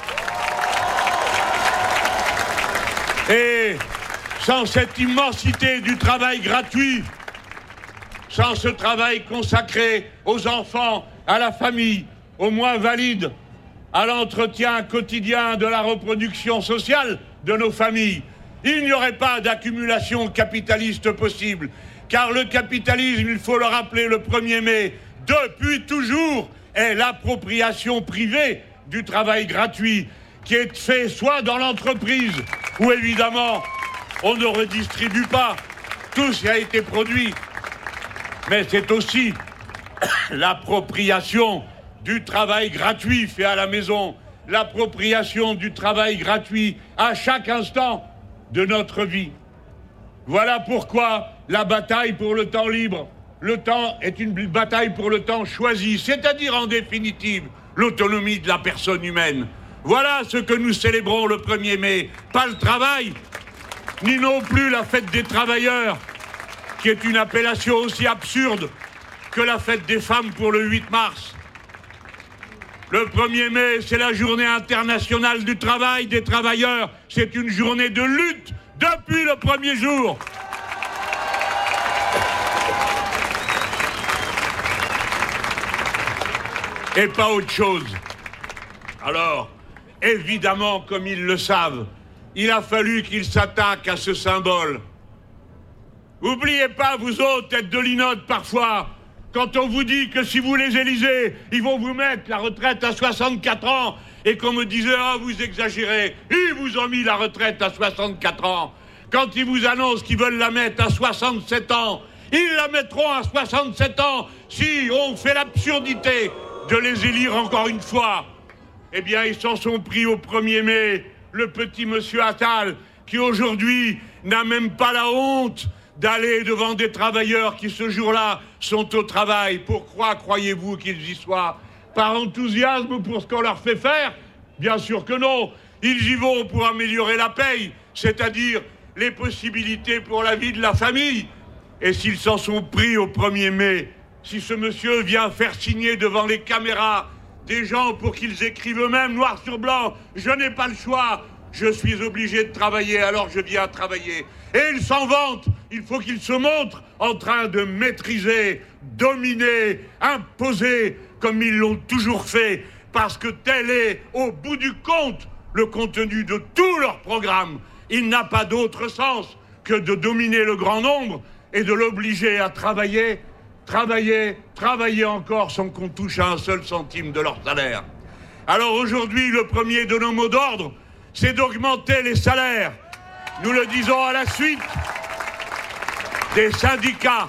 Et sans cette immensité du travail gratuit, sans ce travail consacré aux enfants, à la famille, aux moins valides, à l'entretien quotidien de la reproduction sociale de nos familles, il n'y aurait pas d'accumulation capitaliste possible. Car le capitalisme, il faut le rappeler, le premier mai, depuis toujours, est l'appropriation privée du travail gratuit, qui est fait soit dans l'entreprise, où évidemment on ne redistribue pas tout ce qui a été produit, mais c'est aussi l'appropriation du travail gratuit fait à la maison, l'appropriation du travail gratuit à chaque instant de notre vie. Voilà pourquoi la bataille pour le temps libre, le temps est une bataille pour le temps choisi, c'est-à-dire en définitive l'autonomie de la personne humaine. Voilà ce que nous célébrons le premier mai, pas le travail, ni non plus la fête des travailleurs, qui est une appellation aussi absurde que la fête des femmes pour le huit mars. Le premier mai, c'est la journée internationale du travail des travailleurs. C'est une journée de lutte depuis le premier jour. Et pas autre chose. Alors, évidemment, comme ils le savent, il a fallu qu'ils s'attaquent à ce symbole. N'oubliez pas, vous autres, têtes de linotte, parfois, quand on vous dit que si vous les élisez, ils vont vous mettre la retraite à soixante-quatre ans, et qu'on me disait « Ah, vous exagérez », ils vous ont mis la retraite à soixante-quatre ans. Quand ils vous annoncent qu'ils veulent la mettre à soixante-sept ans, ils la mettront à soixante-sept ans si on fait l'absurdité de les élire encore une fois. Eh bien, ils s'en sont pris au premier mai, le petit monsieur Attal, qui aujourd'hui n'a même pas la honte d'aller devant des travailleurs qui, ce jour-là, sont au travail. Pourquoi croyez-vous qu'ils y soient? Par enthousiasme pour ce qu'on leur fait faire? Bien sûr que non. Ils y vont pour améliorer la paye, c'est-à-dire les possibilités pour la vie de la famille. Et s'ils s'en sont pris au premier mai, si ce monsieur vient faire signer devant les caméras des gens pour qu'ils écrivent eux-mêmes noir sur blanc « Je n'ai pas le choix, je suis obligé de travailler, alors je viens travailler ». Et il s'en vante, il faut qu'il se montre en train de maîtriser, dominer, imposer, comme ils l'ont toujours fait, parce que tel est, au bout du compte, le contenu de tout leur programme. Il n'a pas d'autre sens que de dominer le grand nombre et de l'obliger à travailler, travailler, travailler encore sans qu'on touche à un seul centime de leur salaire. Alors aujourd'hui, le premier de nos mots d'ordre, c'est d'augmenter les salaires. Nous le disons à la suite des syndicats.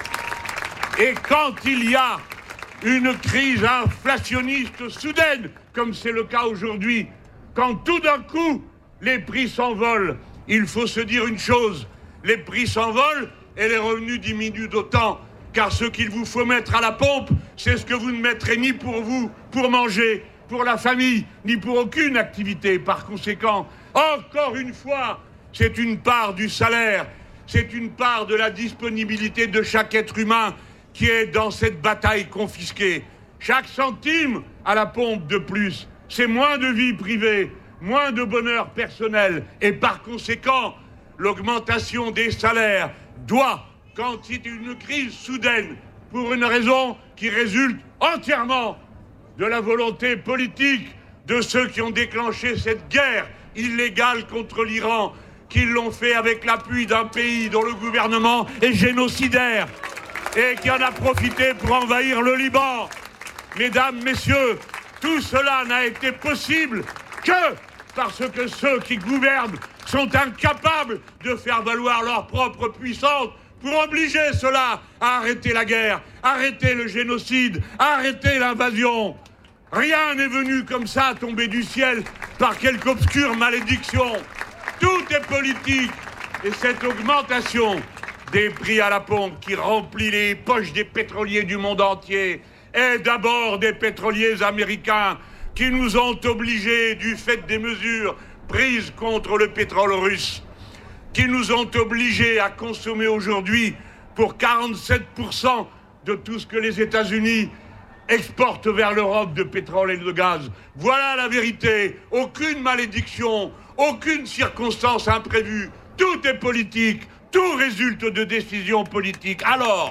Et quand il y a une crise inflationniste soudaine, comme c'est le cas aujourd'hui, quand tout d'un coup les prix s'envolent, il faut se dire une chose, les prix s'envolent et les revenus diminuent d'autant, car ce qu'il vous faut mettre à la pompe, c'est ce que vous ne mettrez ni pour vous, pour manger, pour la famille, ni pour aucune activité. Par conséquent, encore une fois, c'est une part du salaire, c'est une part de la disponibilité de chaque être humain qui est dans cette bataille confisquée. Chaque centime à la pompe de plus, c'est moins de vie privée, moins de bonheur personnel. Et par conséquent, l'augmentation des salaires doit, quand c'est une crise soudaine, pour une raison qui résulte entièrement de la volonté politique de ceux qui ont déclenché cette guerre illégale contre l'Iran, qui l'ont fait avec l'appui d'un pays dont le gouvernement est génocidaire et qui en a profité pour envahir le Liban. Mesdames, messieurs, tout cela n'a été possible que parce que ceux qui gouvernent sont incapables de faire valoir leur propre puissance pour obliger cela à arrêter la guerre, arrêter le génocide, arrêter l'invasion. Rien n'est venu comme ça tomber du ciel par quelque obscure malédiction. Tout est politique. Et cette augmentation des prix à la pompe qui remplit les poches des pétroliers du monde entier est d'abord des pétroliers américains qui nous ont obligés, du fait des mesures prises contre le pétrole russe, qui nous ont obligés à consommer aujourd'hui pour quarante-sept pour cent de tout ce que les États-Unis exportent vers l'Europe de pétrole et de gaz. Voilà la vérité. Aucune malédiction, aucune circonstance imprévue. Tout est politique. Tout résulte de décisions politiques. Alors,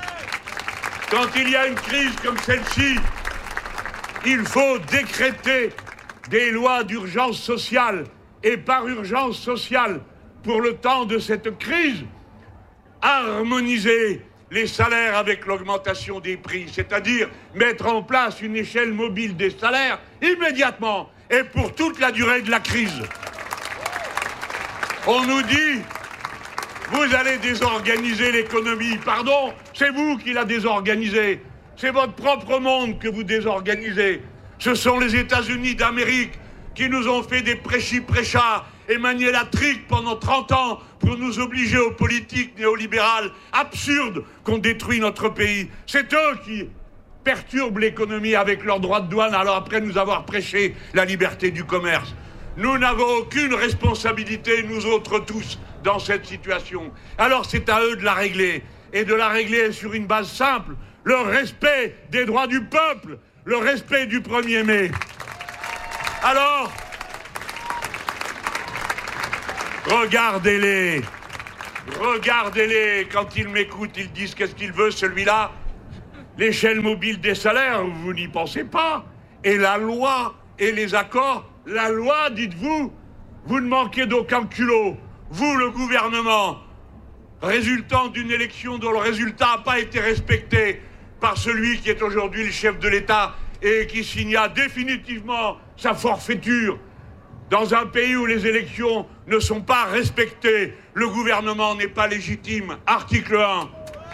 quand il y a une crise comme celle-ci, il faut décréter des lois d'urgence sociale. Et par urgence sociale, pour le temps de cette crise, harmoniser les salaires avec l'augmentation des prix, c'est-à-dire mettre en place une échelle mobile des salaires immédiatement et pour toute la durée de la crise. On nous dit, vous allez désorganiser l'économie. Pardon, c'est vous qui la désorganisez. C'est votre propre monde que vous désorganisez. Ce sont les États-Unis d'Amérique qui nous ont fait des prêchis-prêchats et manié la trique pendant trente ans pour nous obliger aux politiques néolibérales absurdes qu'on détruit notre pays. C'est eux qui perturbent l'économie avec leurs droits de douane, alors après nous avoir prêché la liberté du commerce. Nous n'avons aucune responsabilité, nous autres tous, dans cette situation. Alors c'est à eux de la régler, et de la régler sur une base simple, le respect des droits du peuple, le respect du premier mai. Alors, regardez-les, regardez-les, quand ils m'écoutent, ils disent qu'est-ce qu'il veut celui-là. L'échelle mobile des salaires, vous n'y pensez pas. Et la loi et les accords, la loi, dites-vous, vous ne manquez d'aucun culot. Vous, le gouvernement, résultant d'une élection dont le résultat n'a pas été respecté par celui qui est aujourd'hui le chef de l'État et qui signa définitivement sa forfaiture. Dans un pays où les élections ne sont pas respectées, le gouvernement n'est pas légitime. Article un.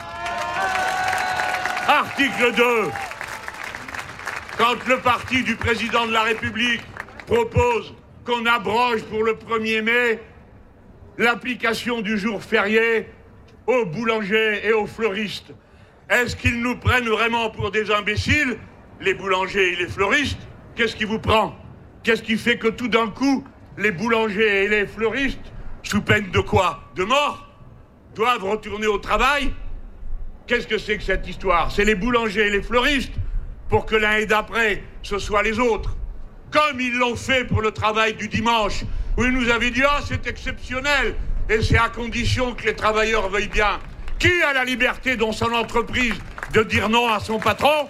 Article deux. Quand le parti du président de la République propose qu'on abroge pour le premier mai l'application du jour férié aux boulangers et aux fleuristes, est-ce qu'ils nous prennent vraiment pour des imbéciles, les boulangers et les fleuristes? Qu'est-ce qui vous prend? Qu'est-ce qui fait que tout d'un coup, les boulangers et les fleuristes, sous peine de quoi? De mort, doivent retourner au travail? Qu'est-ce que c'est que cette histoire? C'est les boulangers et les fleuristes, pour que l'un et d'après, ce soit les autres. Comme ils l'ont fait pour le travail du dimanche, où ils nous avaient dit « Ah, c'est exceptionnel, et c'est à condition que les travailleurs veuillent bien ». Qui a la liberté dans son entreprise de dire non à son patron?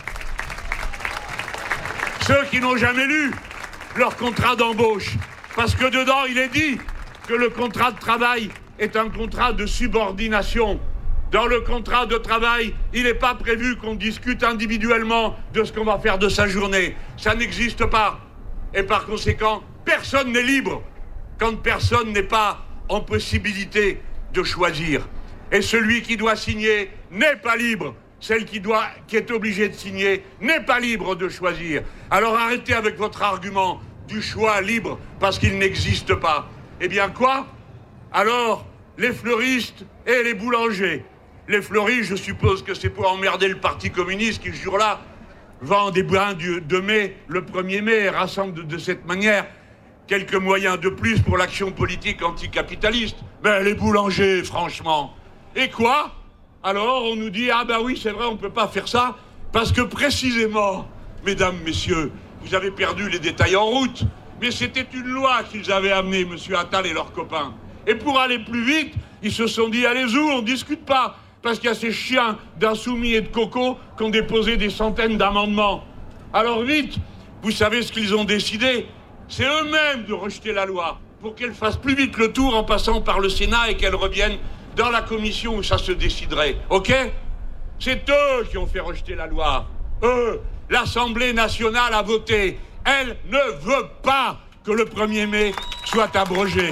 Ceux qui n'ont jamais lu leur contrat d'embauche. Parce que dedans, il est dit que le contrat de travail est un contrat de subordination. Dans le contrat de travail, il n'est pas prévu qu'on discute individuellement de ce qu'on va faire de sa journée. Ça n'existe pas. Et par conséquent, personne n'est libre quand personne n'est pas en possibilité de choisir. Et celui qui doit signer n'est pas libre. Celle qui, doit, qui est obligée de signer n'est pas libre de choisir. Alors arrêtez avec votre argument du choix libre, parce qu'il n'existe pas. Eh bien quoi? Alors, les fleuristes et les boulangers. Les fleuristes, je suppose que c'est pour emmerder le Parti communiste qui, ce jour-là, vend des brins de mai, le premier mai, et rassemble de, de cette manière quelques moyens de plus pour l'action politique anticapitaliste. Mais les boulangers, franchement... Et quoi? Alors on nous dit, ah ben oui, c'est vrai, on ne peut pas faire ça, parce que précisément, mesdames, messieurs, vous avez perdu les détails en route, mais c'était une loi qu'ils avaient amenée, M. Attal et leurs copains. Et pour aller plus vite, ils se sont dit, allez-y, on ne discute pas, parce qu'il y a ces chiens d'insoumis et de cocos qui ont déposé des centaines d'amendements. Alors vite, vous savez ce qu'ils ont décidé? C'est eux-mêmes de rejeter la loi, pour qu'elle fasse plus vite le tour en passant par le Sénat et qu'elle revienne dans la commission où ça se déciderait, ok? C'est eux qui ont fait rejeter la loi. Eux, l'Assemblée nationale a voté. Elle ne veut pas que le premier mai soit abrogé.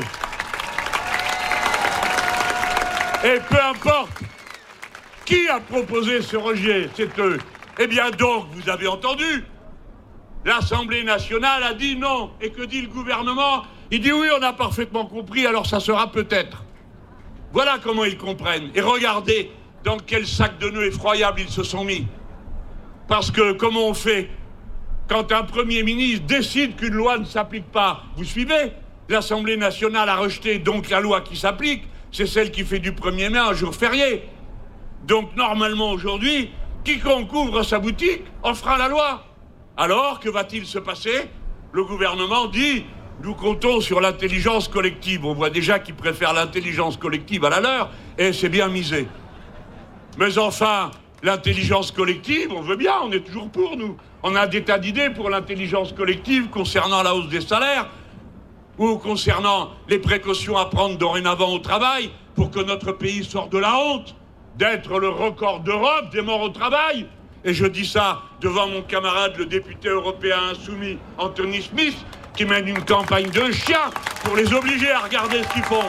Et peu importe qui a proposé ce rejet, c'est eux. Eh bien donc, vous avez entendu, l'Assemblée nationale a dit non. Et que dit le gouvernement? Il dit oui, on a parfaitement compris, alors ça sera peut-être. Voilà comment ils comprennent. Et regardez dans quel sac de nœuds effroyable ils se sont mis. Parce que comment on fait quand un Premier ministre décide qu'une loi ne s'applique pas? Vous suivez? L'Assemblée nationale a rejeté donc la loi qui s'applique. C'est celle qui fait du premier mai un jour férié. Donc normalement aujourd'hui, quiconque ouvre sa boutique enfreint la loi. Alors que va-t-il se passer? Le gouvernement dit... Nous comptons sur l'intelligence collective. On voit déjà qu'ils préfèrent l'intelligence collective à la leur, et c'est bien misé. Mais enfin, l'intelligence collective, on veut bien, on est toujours pour, nous. On a des tas d'idées pour l'intelligence collective concernant la hausse des salaires, ou concernant les précautions à prendre dorénavant au travail, pour que notre pays sorte de la honte, d'être le record d'Europe des morts au travail. Et je dis ça devant mon camarade, le député européen insoumis, Anthony Smith, qui mène une campagne de chiens pour les obliger à regarder ce qu'ils font.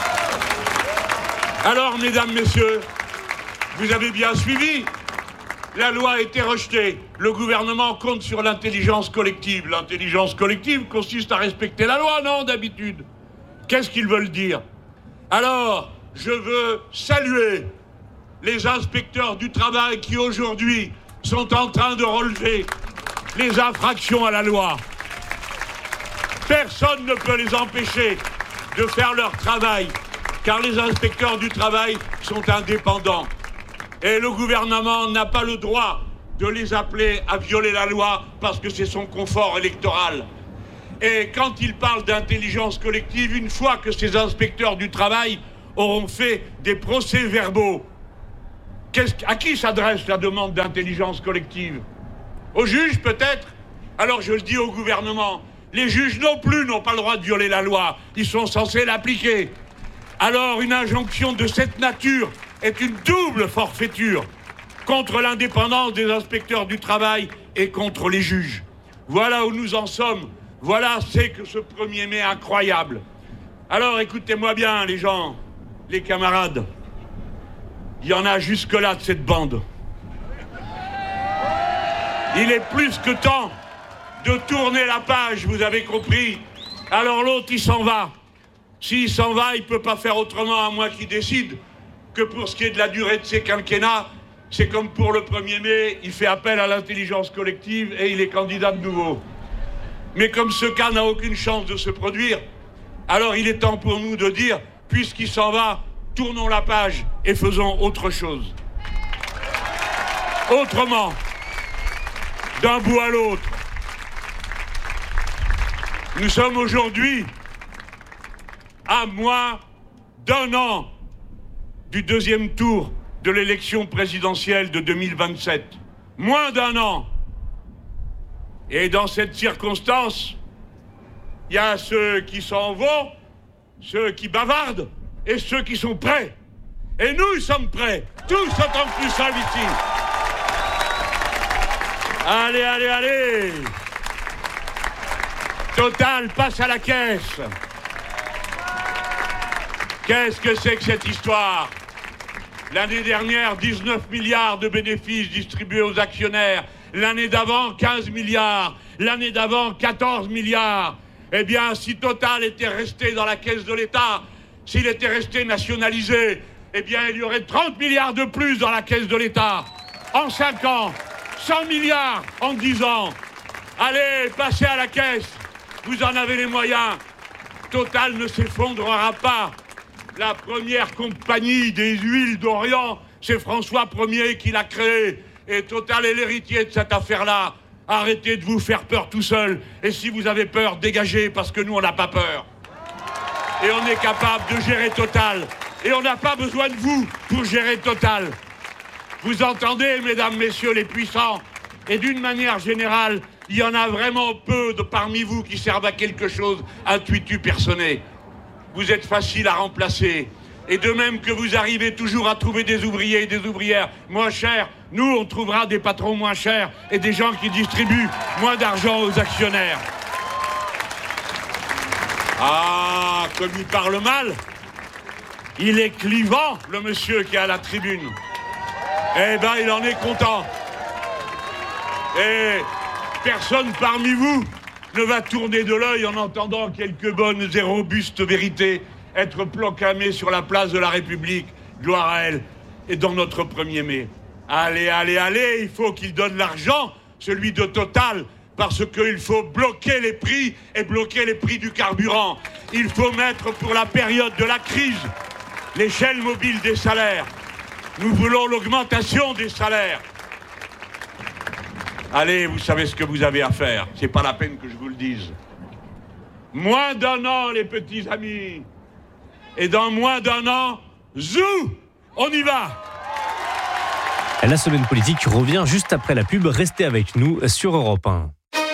Alors, mesdames, messieurs, vous avez bien suivi. La loi a été rejetée. Le gouvernement compte sur l'intelligence collective. L'intelligence collective consiste à respecter la loi, non, d'habitude. Qu'est-ce qu'ils veulent dire? Alors, je veux saluer les inspecteurs du travail qui, aujourd'hui, sont en train de relever les infractions à la loi. Personne ne peut les empêcher de faire leur travail, car les inspecteurs du travail sont indépendants. Et le gouvernement n'a pas le droit de les appeler à violer la loi parce que c'est son confort électoral. Et quand il parle d'intelligence collective, une fois que ces inspecteurs du travail auront fait des procès-verbaux, qu'est-ce, à qui s'adresse la demande d'intelligence collective? Aux juges peut-être? Alors je le dis au gouvernement, les juges non plus n'ont pas le droit de violer la loi, ils sont censés l'appliquer. Alors une injonction de cette nature est une double forfaiture contre l'indépendance des inspecteurs du travail et contre les juges. Voilà où nous en sommes. Voilà c'est que ce premier mai incroyable. Alors écoutez-moi bien les gens, les camarades. Il y en a jusque-là de cette bande. Il est plus que temps de tourner la page, vous avez compris. Alors l'autre, il s'en va. S'il s'en va, il ne peut pas faire autrement à moins qu'il décide que pour ce qui est de la durée de ses quinquennats, c'est comme pour le premier mai, il fait appel à l'intelligence collective et il est candidat de nouveau. Mais comme ce cas n'a aucune chance de se produire, alors il est temps pour nous de dire, puisqu'il s'en va, tournons la page et faisons autre chose. Autrement, d'un bout à l'autre, nous sommes aujourd'hui à moins d'un an du deuxième tour de l'élection présidentielle de deux mille vingt-sept. Moins d'un an. Et dans cette circonstance, il y a ceux qui s'en vont, ceux qui bavardent et ceux qui sont prêts. Et nous sommes prêts, tous autant que nous sommes ici. Allez, allez, allez. Total passe à la caisse. Qu'est-ce que c'est que cette histoire? L'année dernière, dix-neuf milliards de bénéfices distribués aux actionnaires. L'année d'avant, quinze milliards. L'année d'avant, quatorze milliards. Eh bien, si Total était resté dans la caisse de l'État, s'il était resté nationalisé, eh bien, il y aurait trente milliards de plus dans la caisse de l'État. En cinq ans, cent milliards en dix ans. Allez, passez à la caisse. Vous en avez les moyens. Total ne s'effondrera pas. La première compagnie des huiles d'Orient, c'est François Ier qui l'a créée. Et Total est l'héritier de cette affaire-là. Arrêtez de vous faire peur tout seul. Et si vous avez peur, dégagez, parce que nous, on n'a pas peur. Et on est capable de gérer Total. Et on n'a pas besoin de vous pour gérer Total. Vous entendez, mesdames, messieurs les puissants? Et d'une manière générale, il y en a vraiment peu de parmi vous qui servent à quelque chose, intuitu personné. Vous êtes facile à remplacer. Et de même que vous arrivez toujours à trouver des ouvriers et des ouvrières moins chers, nous, on trouvera des patrons moins chers et des gens qui distribuent moins d'argent aux actionnaires. Ah, comme il parle mal, il est clivant, le monsieur qui est à la tribune. Eh ben, il en est content. Et personne parmi vous ne va tourner de l'œil en entendant quelques bonnes et robustes vérités être proclamées sur la place de la République, gloire à elle, et dans notre premier mai. Allez, allez, allez, il faut qu'il donne l'argent, celui de Total, parce qu'il faut bloquer les prix et bloquer les prix du carburant. Il faut mettre pour la période de la crise l'échelle mobile des salaires. Nous voulons l'augmentation des salaires. Allez, vous savez ce que vous avez à faire. C'est pas la peine que je vous le dise. Moins d'un an, les petits amis. Et dans moins d'un an, zou, on y va. La semaine politique revient juste après la pub. Restez avec nous sur Europe un.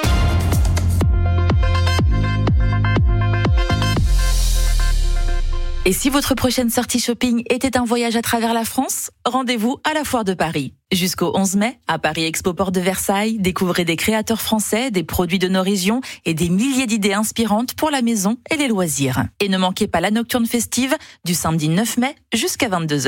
Et si votre prochaine sortie shopping était un voyage à travers la France, rendez-vous à la Foire de Paris. Jusqu'au onze mai, à Paris Expo Porte de Versailles, découvrez des créateurs français, des produits de nos régions et des milliers d'idées inspirantes pour la maison et les loisirs. Et ne manquez pas la nocturne festive du samedi neuf mai jusqu'à vingt-deux heures.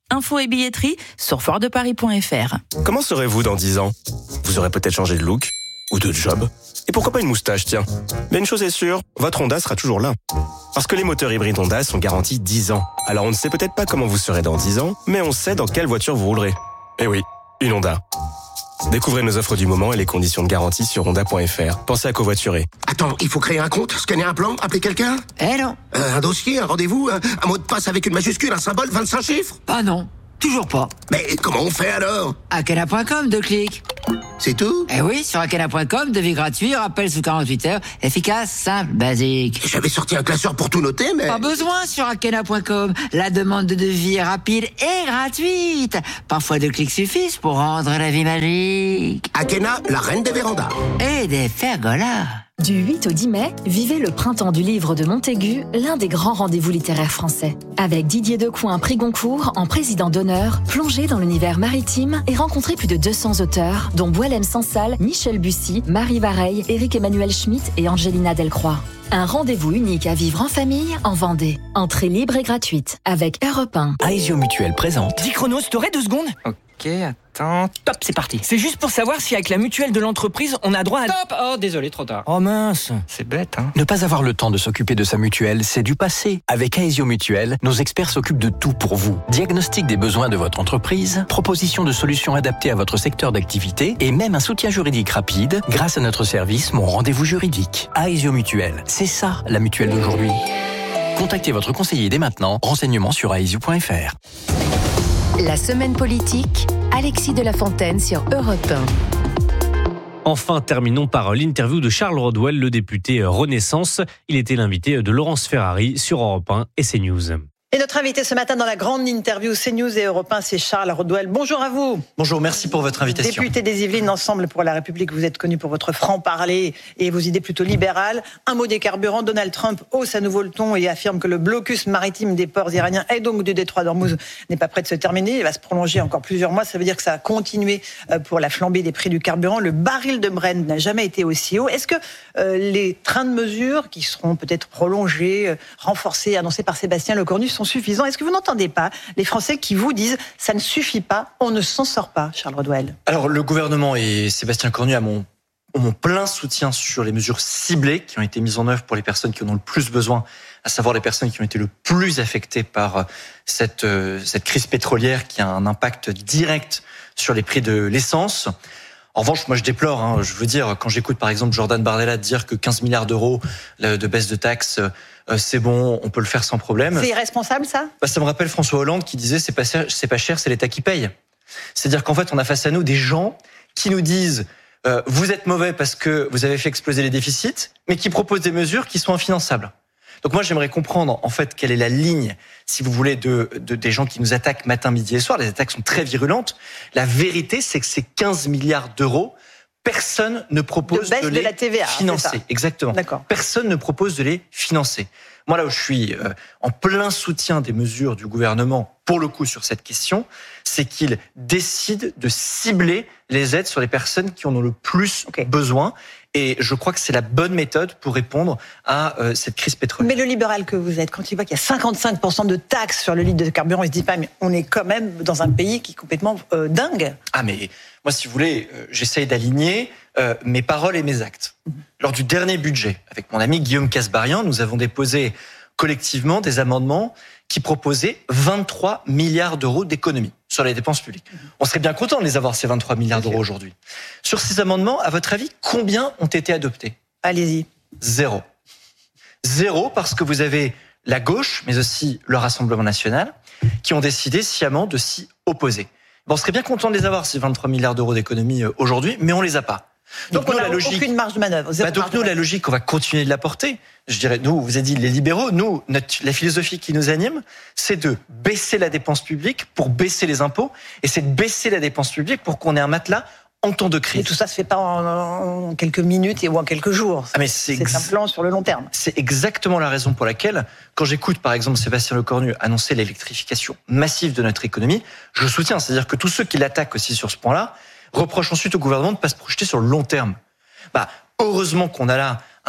Infos et billetterie sur foire de paris point f r. Comment serez-vous dans dix ans ? Vous aurez peut-être changé de look ou de job. Et pourquoi pas une moustache, tiens. Mais une chose est sûre, votre Honda sera toujours là. Parce que les moteurs hybrides Honda sont garantis dix ans. Alors on ne sait peut-être pas comment vous serez dans dix ans, mais on sait dans quelle voiture vous roulerez. Eh oui, une Honda. Découvrez nos offres du moment et les conditions de garantie sur honda point f r. Pensez à covoiturer. Attends, il faut créer un compte, scanner un plan, appeler quelqu'un ? Eh non. Euh, un dossier, un rendez-vous, un, un mot de passe avec une majuscule, un symbole, vingt-cinq chiffres ? Ah non, toujours pas. Mais comment on fait alors ? Akena point com, deux clics. C'est tout ? Eh oui, sur Akena point com, devis gratuit, rappel sous quarante-huit heures, efficace, simple, basique. J'avais sorti un classeur pour tout noter, mais... Pas besoin sur Akena point com. La demande de devis est rapide et gratuite. Parfois deux clics suffisent pour rendre la vie magique. Akena, la reine des vérandas. Et des pergolas. Du huit au dix mai, vivez le printemps du livre de Montaigu, l'un des grands rendez-vous littéraires français. Avec Didier Decoing, prix Goncourt, en président d'honneur, plongez dans l'univers maritime et rencontrez plus de deux cents auteurs, dont Boualem Sansal, Michel Bussy, Marie Vareille, Éric-Emmanuel Schmitt et Angelina Delcroix. Un rendez-vous unique à vivre en famille, en Vendée. Entrée libre et gratuite, avec Europe un. Aesio Mutuelle présente. dix chronos, t'aurais deux secondes ? Ok, attends. Top, c'est parti. C'est juste pour savoir si avec la mutuelle de l'entreprise, on a droit à... Stop ! Oh, désolé, trop tard. Oh mince. C'est bête, hein. Ne pas avoir le temps de s'occuper de sa mutuelle, c'est du passé. Avec Aesio Mutuelle, nos experts s'occupent de tout pour vous. Diagnostic des besoins de votre entreprise, proposition de solutions adaptées à votre secteur d'activité et même un soutien juridique rapide grâce à notre service Mon Rendez-vous Juridique. Aesio Mutuelle, c'est ça la mutuelle d'aujourd'hui. Contactez votre conseiller dès maintenant. Renseignements sur aesio point f r. La semaine politique, Alexis de la Fontaine sur Europe un. Enfin, terminons par l'interview de Charles Rodwell, le député Renaissance. Il était l'invité de Laurence Ferrari sur Europe un et CNews. Et notre invité ce matin dans la grande interview CNews et Europe un, c'est Charles Rodwell. Bonjour à vous. Bonjour, merci pour votre invitation. Député des Yvelines, Ensemble pour la République, vous êtes connu pour votre franc-parler et vos idées plutôt libérales. Un mot des carburants, Donald Trump hausse à nouveau le ton et affirme que le blocus maritime des ports iraniens et donc du détroit d'Ormuz n'est pas prêt de se terminer. Il va se prolonger encore plusieurs mois. Ça veut dire que ça va continuer pour la flambée des prix du carburant. Le baril de Brent n'a jamais été aussi haut. Est-ce que euh, les trains de mesure qui seront peut-être prolongés, renforcés, annoncés par Sébastien Lecornu sont suffisants? Est-ce que vous n'entendez pas les Français qui vous disent ça ne suffit pas, on ne s'en sort pas, Charles Rodwell? Alors le gouvernement et Sébastien Lecornu ont mon, ont mon plein soutien sur les mesures ciblées qui ont été mises en œuvre pour les personnes qui en ont le plus besoin, à savoir les personnes qui ont été le plus affectées par cette, cette crise pétrolière qui a un impact direct sur les prix de l'essence. En revanche, moi je déplore, hein, je veux dire, quand j'écoute par exemple Jordan Bardella dire que quinze milliards d'euros de baisse de taxes, euh, c'est bon, on peut le faire sans problème. C'est irresponsable ça ? Bah, ça me rappelle François Hollande qui disait c'est pas, c'est pas cher, c'est l'État qui paye. C'est-à-dire qu'en fait on a face à nous des gens qui nous disent euh, vous êtes mauvais parce que vous avez fait exploser les déficits, mais qui proposent des mesures qui sont infinançables. Donc moi, j'aimerais comprendre en fait quelle est la ligne, si vous voulez, de, de des gens qui nous attaquent matin, midi et soir. Les attaques sont très virulentes. La vérité, c'est que ces quinze milliards d'euros, personne ne propose de, de, de les de la T V A, financer. Exactement. D'accord. Personne ne propose de les financer. Moi, là où je suis euh, en plein soutien des mesures du gouvernement, pour le coup, sur cette question, c'est qu'il décide de cibler les aides sur les personnes qui en ont le plus okay. besoin. Et je crois que c'est la bonne méthode pour répondre à euh, cette crise pétrolière. Mais le libéral que vous êtes, quand il voit qu'il y a cinquante-cinq pour cent de taxes sur le litre de carburant, il se dit pas, mais on est quand même dans un pays qui est complètement euh, dingue. Ah mais moi, si vous voulez, euh, j'essaye d'aligner euh, mes paroles et mes actes. Mmh. Lors du dernier budget, avec mon ami Guillaume Kasbarian, nous avons déposé collectivement des amendements qui proposaient vingt-trois milliards d'euros d'économies sur les dépenses publiques. On serait bien content de les avoir, ces vingt-trois milliards d'euros aujourd'hui. Sur ces amendements, à votre avis, combien ont été adoptés ? Allez-y. Zéro. Zéro parce que vous avez la gauche, mais aussi le Rassemblement national, qui ont décidé sciemment de s'y opposer. Bon, on serait bien content de les avoir, ces vingt-trois milliards d'euros d'économies aujourd'hui, mais on les a pas. Donc, donc on n'a aucune marge de manœuvre. Bah donc nous, la logique, on va continuer de la porter. Je dirais, nous, vous avez dit les libéraux, nous, notre, la philosophie qui nous anime, c'est de baisser la dépense publique pour baisser les impôts, et c'est de baisser la dépense publique pour qu'on ait un matelas en temps de crise. Et tout ça se fait pas en, en quelques minutes et ou en quelques jours. Ah mais c'est, c'est ex... un plan sur le long terme. C'est exactement la raison pour laquelle, quand j'écoute par exemple Sébastien Lecornu annoncer l'électrification massive de notre économie, je soutiens. C'est-à-dire que tous ceux qui l'attaquent aussi sur ce point-là reprochent ensuite au gouvernement de ne pas se projeter sur le long terme. Bah, heureusement qu'on a là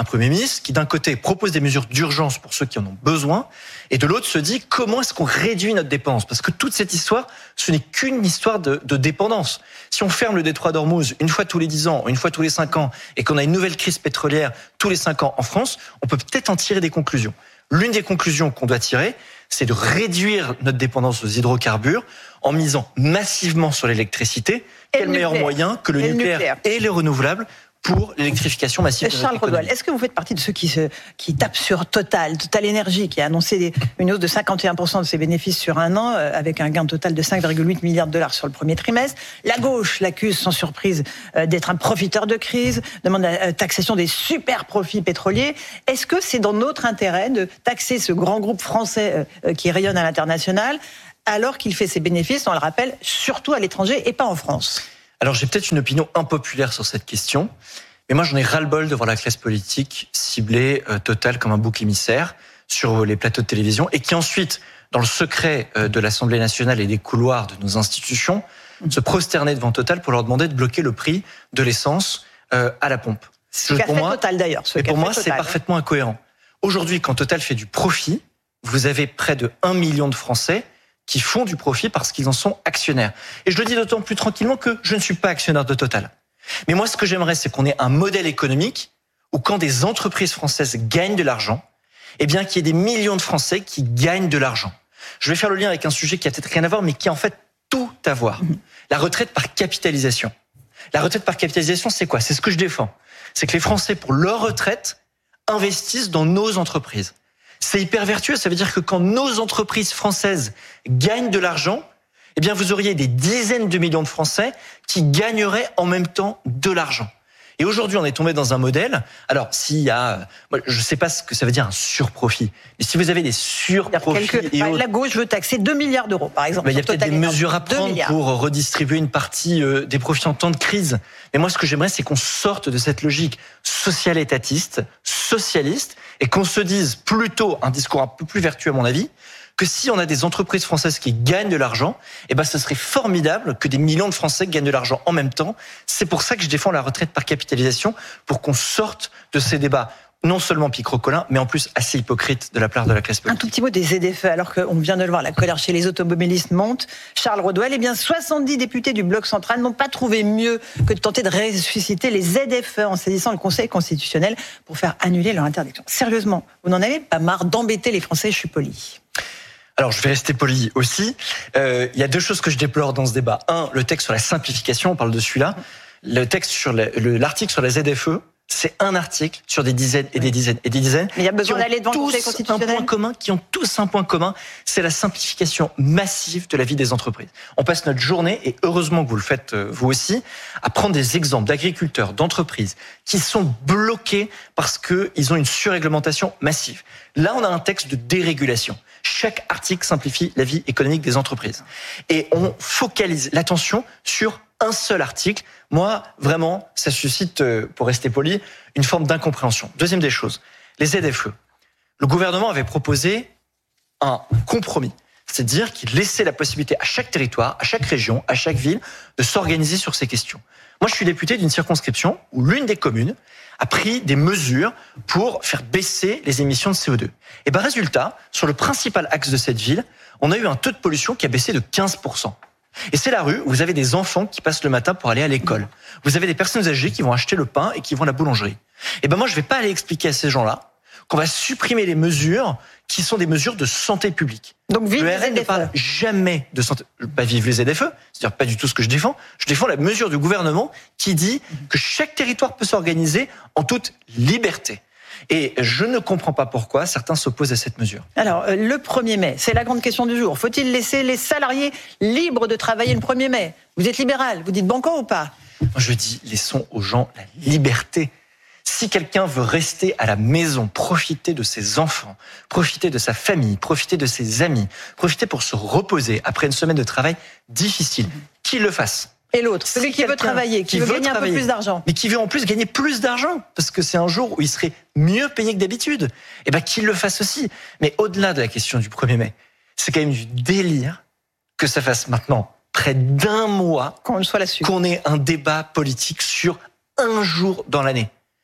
un Premier ministre qui d'un côté propose des mesures d'urgence pour ceux qui en ont besoin, et de l'autre se dit comment est-ce qu'on réduit notre dépendance, parce que toute cette histoire, ce n'est qu'une histoire de, de dépendance. Si on ferme le détroit d'Ormuz une fois tous les dix ans, une fois tous les cinq ans, et qu'on a une nouvelle crise pétrolière tous les cinq ans en France, on peut peut-être en tirer des conclusions. L'une des conclusions qu'on doit tirer, c'est de réduire notre dépendance aux hydrocarbures en misant massivement sur l'électricité. Quel meilleur moyen que le, le nucléaire, nucléaire et les renouvelables pour l'électrification massive de notre Charles économie. Rodwell, est-ce que vous faites partie de ceux qui, se, qui tapent sur Total, Total Énergie, qui a annoncé des, une hausse de cinquante et un pour cent de ses bénéfices sur un an, euh, avec un gain total de cinq virgule huit milliards de dollars sur le premier trimestre? La gauche l'accuse sans surprise euh, d'être un profiteur de crise, demande la euh, taxation des super profits pétroliers. Est-ce que c'est dans notre intérêt de taxer ce grand groupe français euh, qui rayonne à l'international, alors qu'il fait ses bénéfices, on le rappelle, surtout à l'étranger et pas en France? Alors j'ai peut-être une opinion impopulaire sur cette question, mais moi j'en ai ras-le-bol de voir la classe politique cibler euh, Total comme un bouc émissaire sur les plateaux de télévision, et qui ensuite, dans le secret euh, de l'Assemblée nationale et des couloirs de nos institutions, mmh. se prosterner devant Total pour leur demander de bloquer le prix de l'essence euh, à la pompe. Ce qu'a fait Total d'ailleurs. Et pour moi, c'est parfaitement incohérent. Aujourd'hui, quand Total fait du profit, vous avez près de un million de Français qui font du profit parce qu'ils en sont actionnaires. Et je le dis d'autant plus tranquillement que je ne suis pas actionnaire de Total. Mais moi, ce que j'aimerais, c'est qu'on ait un modèle économique où quand des entreprises françaises gagnent de l'argent, eh bien, qu'il y ait des millions de Français qui gagnent de l'argent. Je vais faire le lien avec un sujet qui a peut-être rien à voir, mais qui a en fait tout à voir. La retraite par capitalisation. La retraite par capitalisation, c'est quoi? C'est ce que je défends. C'est que les Français, pour leur retraite, investissent dans nos entreprises. C'est hyper vertueux, ça veut dire que quand nos entreprises françaises gagnent de l'argent, eh bien vous auriez des dizaines de millions de Français qui gagneraient en même temps de l'argent. Et aujourd'hui, on est tombé dans un modèle. Alors, s'il y a, moi, je ne sais pas ce que ça veut dire un surprofit, mais si vous avez des surprofits, Quelque, et autres, la gauche veut taxer deux milliards d'euros, par exemple. Ben, il y a peut-être des mesures à prendre pour redistribuer une partie euh, des profits en temps de crise. Mais moi, ce que j'aimerais, c'est qu'on sorte de cette logique social-étatiste, socialiste, et qu'on se dise plutôt un discours un peu plus vertueux, à mon avis, que si on a des entreprises françaises qui gagnent de l'argent, eh ben, ce serait formidable que des millions de Français gagnent de l'argent en même temps. C'est pour ça que je défends la retraite par capitalisation, pour qu'on sorte de ces débats non seulement picrocolins, mais en plus assez hypocrites de la part de la classe politique. Un tout petit mot des Z F E, alors qu'on vient de le voir, la colère chez les automobilistes monte. Charles Rodwell, eh bien, soixante-dix députés du Bloc central n'ont pas trouvé mieux que de tenter de ressusciter les Z F E en saisissant le Conseil constitutionnel pour faire annuler leur interdiction. Sérieusement, vous n'en avez pas marre d'embêter les Français? Je suis poli. Alors, je vais rester poli aussi. Euh, il y a deux choses que je déplore dans ce débat. Un, le texte sur la simplification, on parle de celui-là. Le texte sur le, le, l'article sur la Z F E, c'est un article sur des dizaines et des dizaines et des dizaines. Mais il y a besoin d'aller devant le Conseil constitutionnel. Un point commun, qui ont tous un point commun, c'est la simplification massive de la vie des entreprises. On passe notre journée, et heureusement que vous le faites vous aussi, à prendre des exemples d'agriculteurs, d'entreprises qui sont bloqués parce qu'ils ont une surréglementation massive. Là, on a un texte de dérégulation. Chaque article simplifie la vie économique des entreprises. Et on focalise l'attention sur un seul article. Moi, vraiment, ça suscite, pour rester poli, une forme d'incompréhension. Deuxième des choses, les Z F E. Le gouvernement avait proposé un compromis. C'est-à-dire qu'il laissait la possibilité à chaque territoire, à chaque région, à chaque ville, de s'organiser sur ces questions. Moi, je suis député d'une circonscription où l'une des communes a pris des mesures pour faire baisser les émissions de C O deux. Et ben, résultat, sur le principal axe de cette ville, on a eu un taux de pollution qui a baissé de quinze pour cent. Et c'est la rue où vous avez des enfants qui passent le matin pour aller à l'école. Vous avez des personnes âgées qui vont acheter le pain et qui vont à la boulangerie. Et ben, moi, je vais pas aller expliquer à ces gens-là qu'on va supprimer les mesures qui sont des mesures de santé publique. Donc, vive le les R N ne parle jamais de santé, pas vive les Z F E, c'est-à-dire pas du tout ce que je défends. Je défends la mesure du gouvernement qui dit que chaque territoire peut s'organiser en toute liberté. Et je ne comprends pas pourquoi certains s'opposent à cette mesure. Alors, le premier mai, c'est la grande question du jour. Faut-il laisser les salariés libres de travailler le premier mai? Vous êtes libéral, vous dites banco ou pas? Moi, je dis, laissons aux gens la liberté. Si quelqu'un veut rester à la maison, profiter de ses enfants, profiter de sa famille, profiter de ses amis, profiter pour se reposer après une semaine de travail difficile, qu'il le fasse. Et l'autre, celui si qui veut travailler, qui, qui veut, veut gagner travailler, un peu plus d'argent. Mais qui veut en plus gagner plus d'argent, parce que c'est un jour où il serait mieux payé que d'habitude. Eh ben, qu'il le fasse aussi. Mais au-delà de la question du premier mai, c'est quand même du délire que ça fasse maintenant près d'un mois qu'on soit là-dessus, qu'on ait un débat politique sur un jour dans l'année.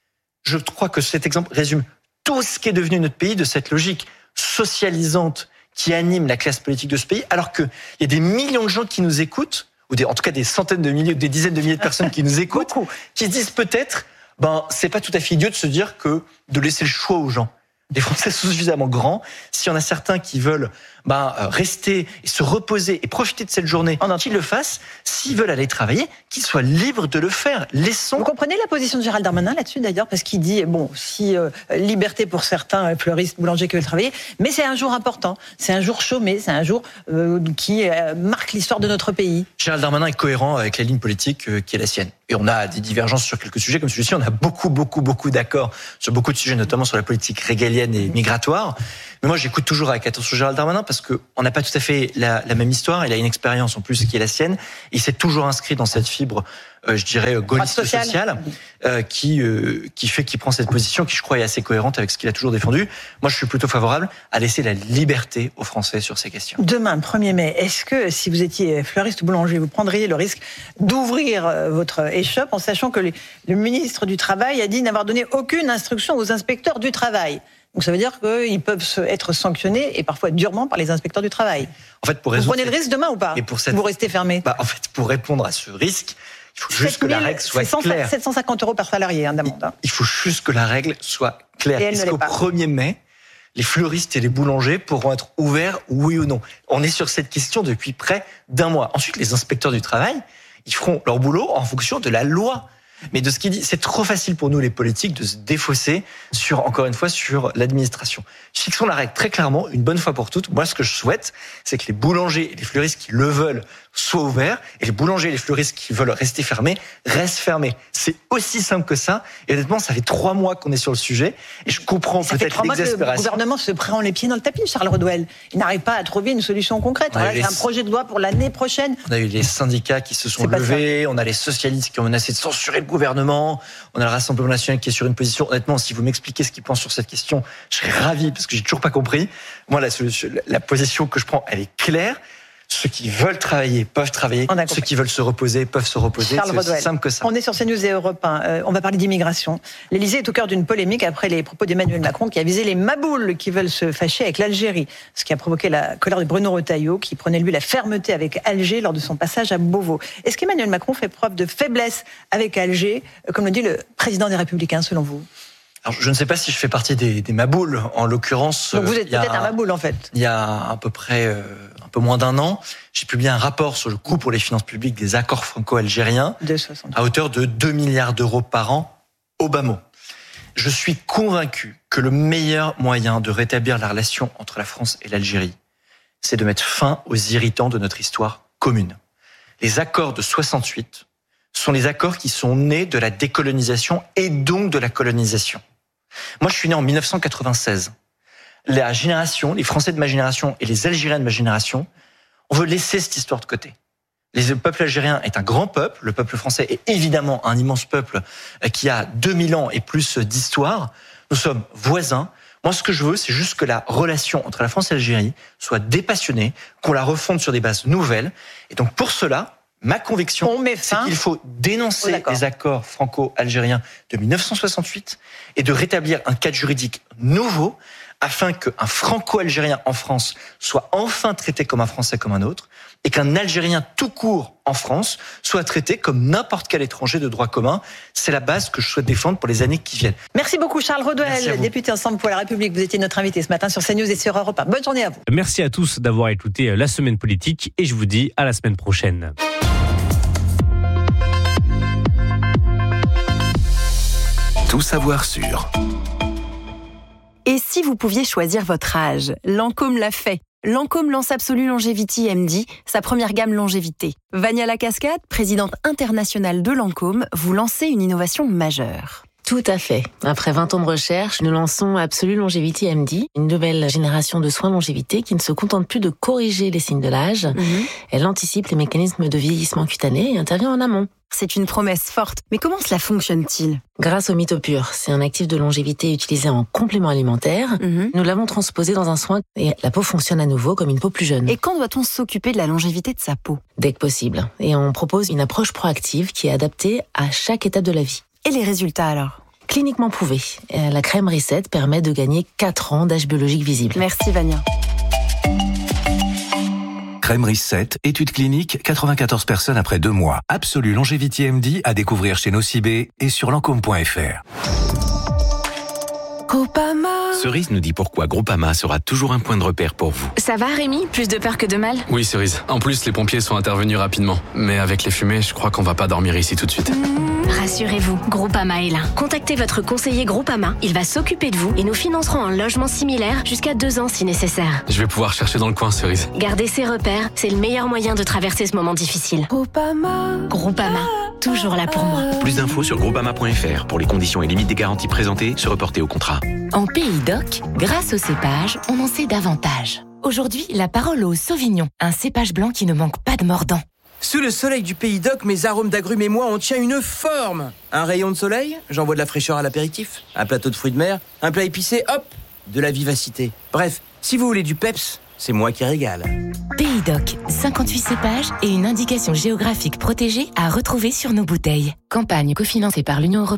je crois que cet exemple résume tout ce qui est devenu notre pays, de cette logique socialisante qui anime la classe politique de ce pays, alors qu'il y a des millions de gens qui nous écoutent, ou des, en tout cas des centaines de milliers, ou des dizaines de milliers de personnes qui nous écoutent, qui se disent peut-être, ben, c'est pas tout à fait idiot de se dire que de laisser le choix aux gens. Les Français sont suffisamment grands. S'il y en a certains qui veulent ben, rester et se reposer et profiter de cette journée, qu'ils le fassent. S'ils veulent aller travailler, qu'ils soient libres de le faire. Laissons. Vous comprenez la position de Gérald Darmanin là-dessus d'ailleurs, parce qu'il dit bon, si euh, liberté pour certains fleuristes, boulangers qui veulent travailler, mais c'est un jour important, c'est un jour chômé, c'est un jour euh, qui euh, marque l'histoire de notre pays. Gérald Darmanin est cohérent avec la ligne politique euh, qui est la sienne. Et on a des divergences sur quelques sujets comme celui-ci. On a beaucoup, beaucoup, beaucoup d'accords sur beaucoup de sujets, notamment sur la politique régalienne et migratoire. Mais moi, j'écoute toujours avec attention Gérald Darmanin parce que on n'a pas tout à fait la, la même histoire. Il a une expérience en plus qui est la sienne. Il s'est toujours inscrit dans cette fibre, euh, je dirais, gaulliste sociale, sociale euh, qui euh, qui fait qu'il prend cette position qui, je crois, est assez cohérente avec ce qu'il a toujours défendu. Moi, je suis plutôt favorable à laisser la liberté aux Français sur ces questions. Demain, premier mai, est-ce que si vous étiez fleuriste ou boulanger, vous prendriez le risque d'ouvrir votre échoppe en sachant que le ministre du Travail a dit n'avoir donné aucune instruction aux inspecteurs du travail? Donc ça veut dire qu'ils peuvent être sanctionnés et parfois durement par les inspecteurs du travail. En fait, pour vous prenez le risque demain ou pas? Et pour cette... Vous restez fermé? Bah, en fait, pour répondre à ce risque, il faut juste que la règle soit claire. sept cent cinquante euros par salarié hein, d'amende. Hein. Il faut juste que la règle soit claire. Est-ce qu'au premier mai, les fleuristes et les boulangers pourront être ouverts, oui ou non? On est sur cette question depuis près d'un mois. Ensuite, les inspecteurs du travail, ils feront leur boulot en fonction de la loi. Mais de ce qu'il dit, c'est trop facile pour nous les politiques de se défausser sur, encore une fois, sur l'administration. Fixons la règle très clairement, une bonne fois pour toutes. Moi, ce que je souhaite, c'est que les boulangers et les fleuristes qui le veulent soient ouverts, et les boulangers et les fleuristes qui veulent rester fermés restent fermés. C'est aussi simple que ça. Et honnêtement, ça fait trois mois qu'on est sur le sujet, et je comprends ça peut-être l'exaspération. Le gouvernement se prend les pieds dans le tapis, Charles Redouel. Il n'arrive pas à trouver une solution concrète. Voilà, les... un projet de loi pour l'année prochaine. On a eu les syndicats qui se sont levés, on a les socialistes qui ont menacé de censurer le gouvernement, on a le Rassemblement national qui est sur une position. Honnêtement, si vous m'expliquez ce qu'il pense sur cette question, je serais ravi parce que j'ai toujours pas compris. Moi, la, la position que je prends, elle est claire. Ceux qui veulent travailler peuvent travailler. Ceux qui veulent se reposer peuvent se reposer. Charles c'est aussi simple que ça. On est sur CNews et Europe un. Euh, on va parler d'immigration. L'Élysée est au cœur d'une polémique après les propos d'Emmanuel Macron qui a visé les maboules qui veulent se fâcher avec l'Algérie. Ce qui a provoqué la colère de Bruno Retailleau qui prenait lui la fermeté avec Alger lors de son passage à Beauvau. Est-ce qu'Emmanuel Macron fait preuve de faiblesse avec Alger, comme le dit le président des Républicains selon vous? Alors, je ne sais pas si je fais partie des, des maboules, en l'occurrence. Donc vous êtes peut-être un maboule en fait. Il y a à peu près euh, un peu moins d'un an, j'ai publié un rapport sur le coût pour les finances publiques des accords franco-algériens à hauteur de deux milliards d'euros par an au bas mot. Je suis convaincu que le meilleur moyen de rétablir la relation entre la France et l'Algérie, c'est de mettre fin aux irritants de notre histoire commune. Les accords de soixante-huit sont les accords qui sont nés de la décolonisation et donc de la colonisation. Moi, je suis né en dix-neuf cent quatre-vingt-seize. La génération, les Français de ma génération et les Algériens de ma génération, on veut laisser cette histoire de côté. Le peuple algérien est un grand peuple. Le peuple français est évidemment un immense peuple qui a deux mille ans et plus d'histoire. Nous sommes voisins. Moi, ce que je veux, c'est juste que la relation entre la France et l'Algérie soit dépassionnée, qu'on la refonde sur des bases nouvelles. Et donc, pour cela, ma conviction, c'est qu'il faut dénoncer oh, les accords franco-algériens de dix-neuf cent soixante-huit et de rétablir un cadre juridique nouveau afin qu'un franco-algérien en France soit enfin traité comme un Français comme un autre et qu'un Algérien tout court en France soit traité comme n'importe quel étranger de droit commun. C'est la base que je souhaite défendre pour les années qui viennent. Merci beaucoup Charles Redouel, député Ensemble pour la République. Vous étiez notre invité ce matin sur CNews et sur Europe un. Bonne journée à vous. Merci à tous d'avoir écouté la semaine politique et je vous dis à la semaine prochaine. Tout savoir sur. Et si vous pouviez choisir votre âge? Lancôme l'a fait. Lancôme lance Absolue Longevity M D, sa première gamme longévité. Vania Lacascade, présidente internationale de Lancôme, vous lancez une innovation majeure. Tout à fait. Après vingt ans de recherche, nous lançons Absolue Longevity M D, une nouvelle génération de soins longévité qui ne se contente plus de corriger les signes de l'âge. Mmh. Elle anticipe les mécanismes de vieillissement cutané et intervient en amont. C'est une promesse forte. Mais comment cela fonctionne-t-il? Grâce au Mytopure, c'est un actif de longévité utilisé en complément alimentaire. Mmh. Nous l'avons transposé dans un soin et la peau fonctionne à nouveau comme une peau plus jeune. Et quand doit-on s'occuper de la longévité de sa peau? Dès que possible. Et on propose une approche proactive qui est adaptée à chaque étape de la vie. Et les résultats alors? cliniquement prouvé. La crème Reset permet de gagner quatre ans d'âge biologique visible. Merci Vania. Crème Reset, étude clinique, quatre-vingt-quatorze personnes après deux mois. Absolue Longevity M D à découvrir chez Nocibé et sur lancôme point f r. Groupama. Cerise nous dit pourquoi Groupama sera toujours un point de repère pour vous. Ça va Rémi? Plus de peur que de mal? Oui Cerise, en plus les pompiers sont intervenus rapidement. Mais avec les fumées, je crois qu'on va pas dormir ici tout de suite. Rassurez-vous, Groupama est là. Contactez votre conseiller Groupama, il va s'occuper de vous et nous financerons un logement similaire jusqu'à deux ans si nécessaire. Je vais pouvoir chercher dans le coin Cerise. Gardez ces repères, c'est le meilleur moyen de traverser ce moment difficile. Groupama. Groupama, toujours là pour moi. Plus d'infos sur groupama point f r pour les conditions et limites des garanties présentées, se reporter au contrat. En Pays d'Oc, grâce au cépage, on en sait davantage. Aujourd'hui, la parole au Sauvignon, un cépage blanc qui ne manque pas de mordant. Sous le soleil du Pays d'Oc, mes arômes d'agrumes et moi, on tient une forme. Un rayon de soleil, j'envoie de la fraîcheur à l'apéritif. Un plateau de fruits de mer, un plat épicé, hop, de la vivacité. Bref, si vous voulez du peps, c'est moi qui régale. Pays d'Oc, cinquante-huit cépages et une indication géographique protégée à retrouver sur nos bouteilles. Campagne cofinancée par l'Union européenne.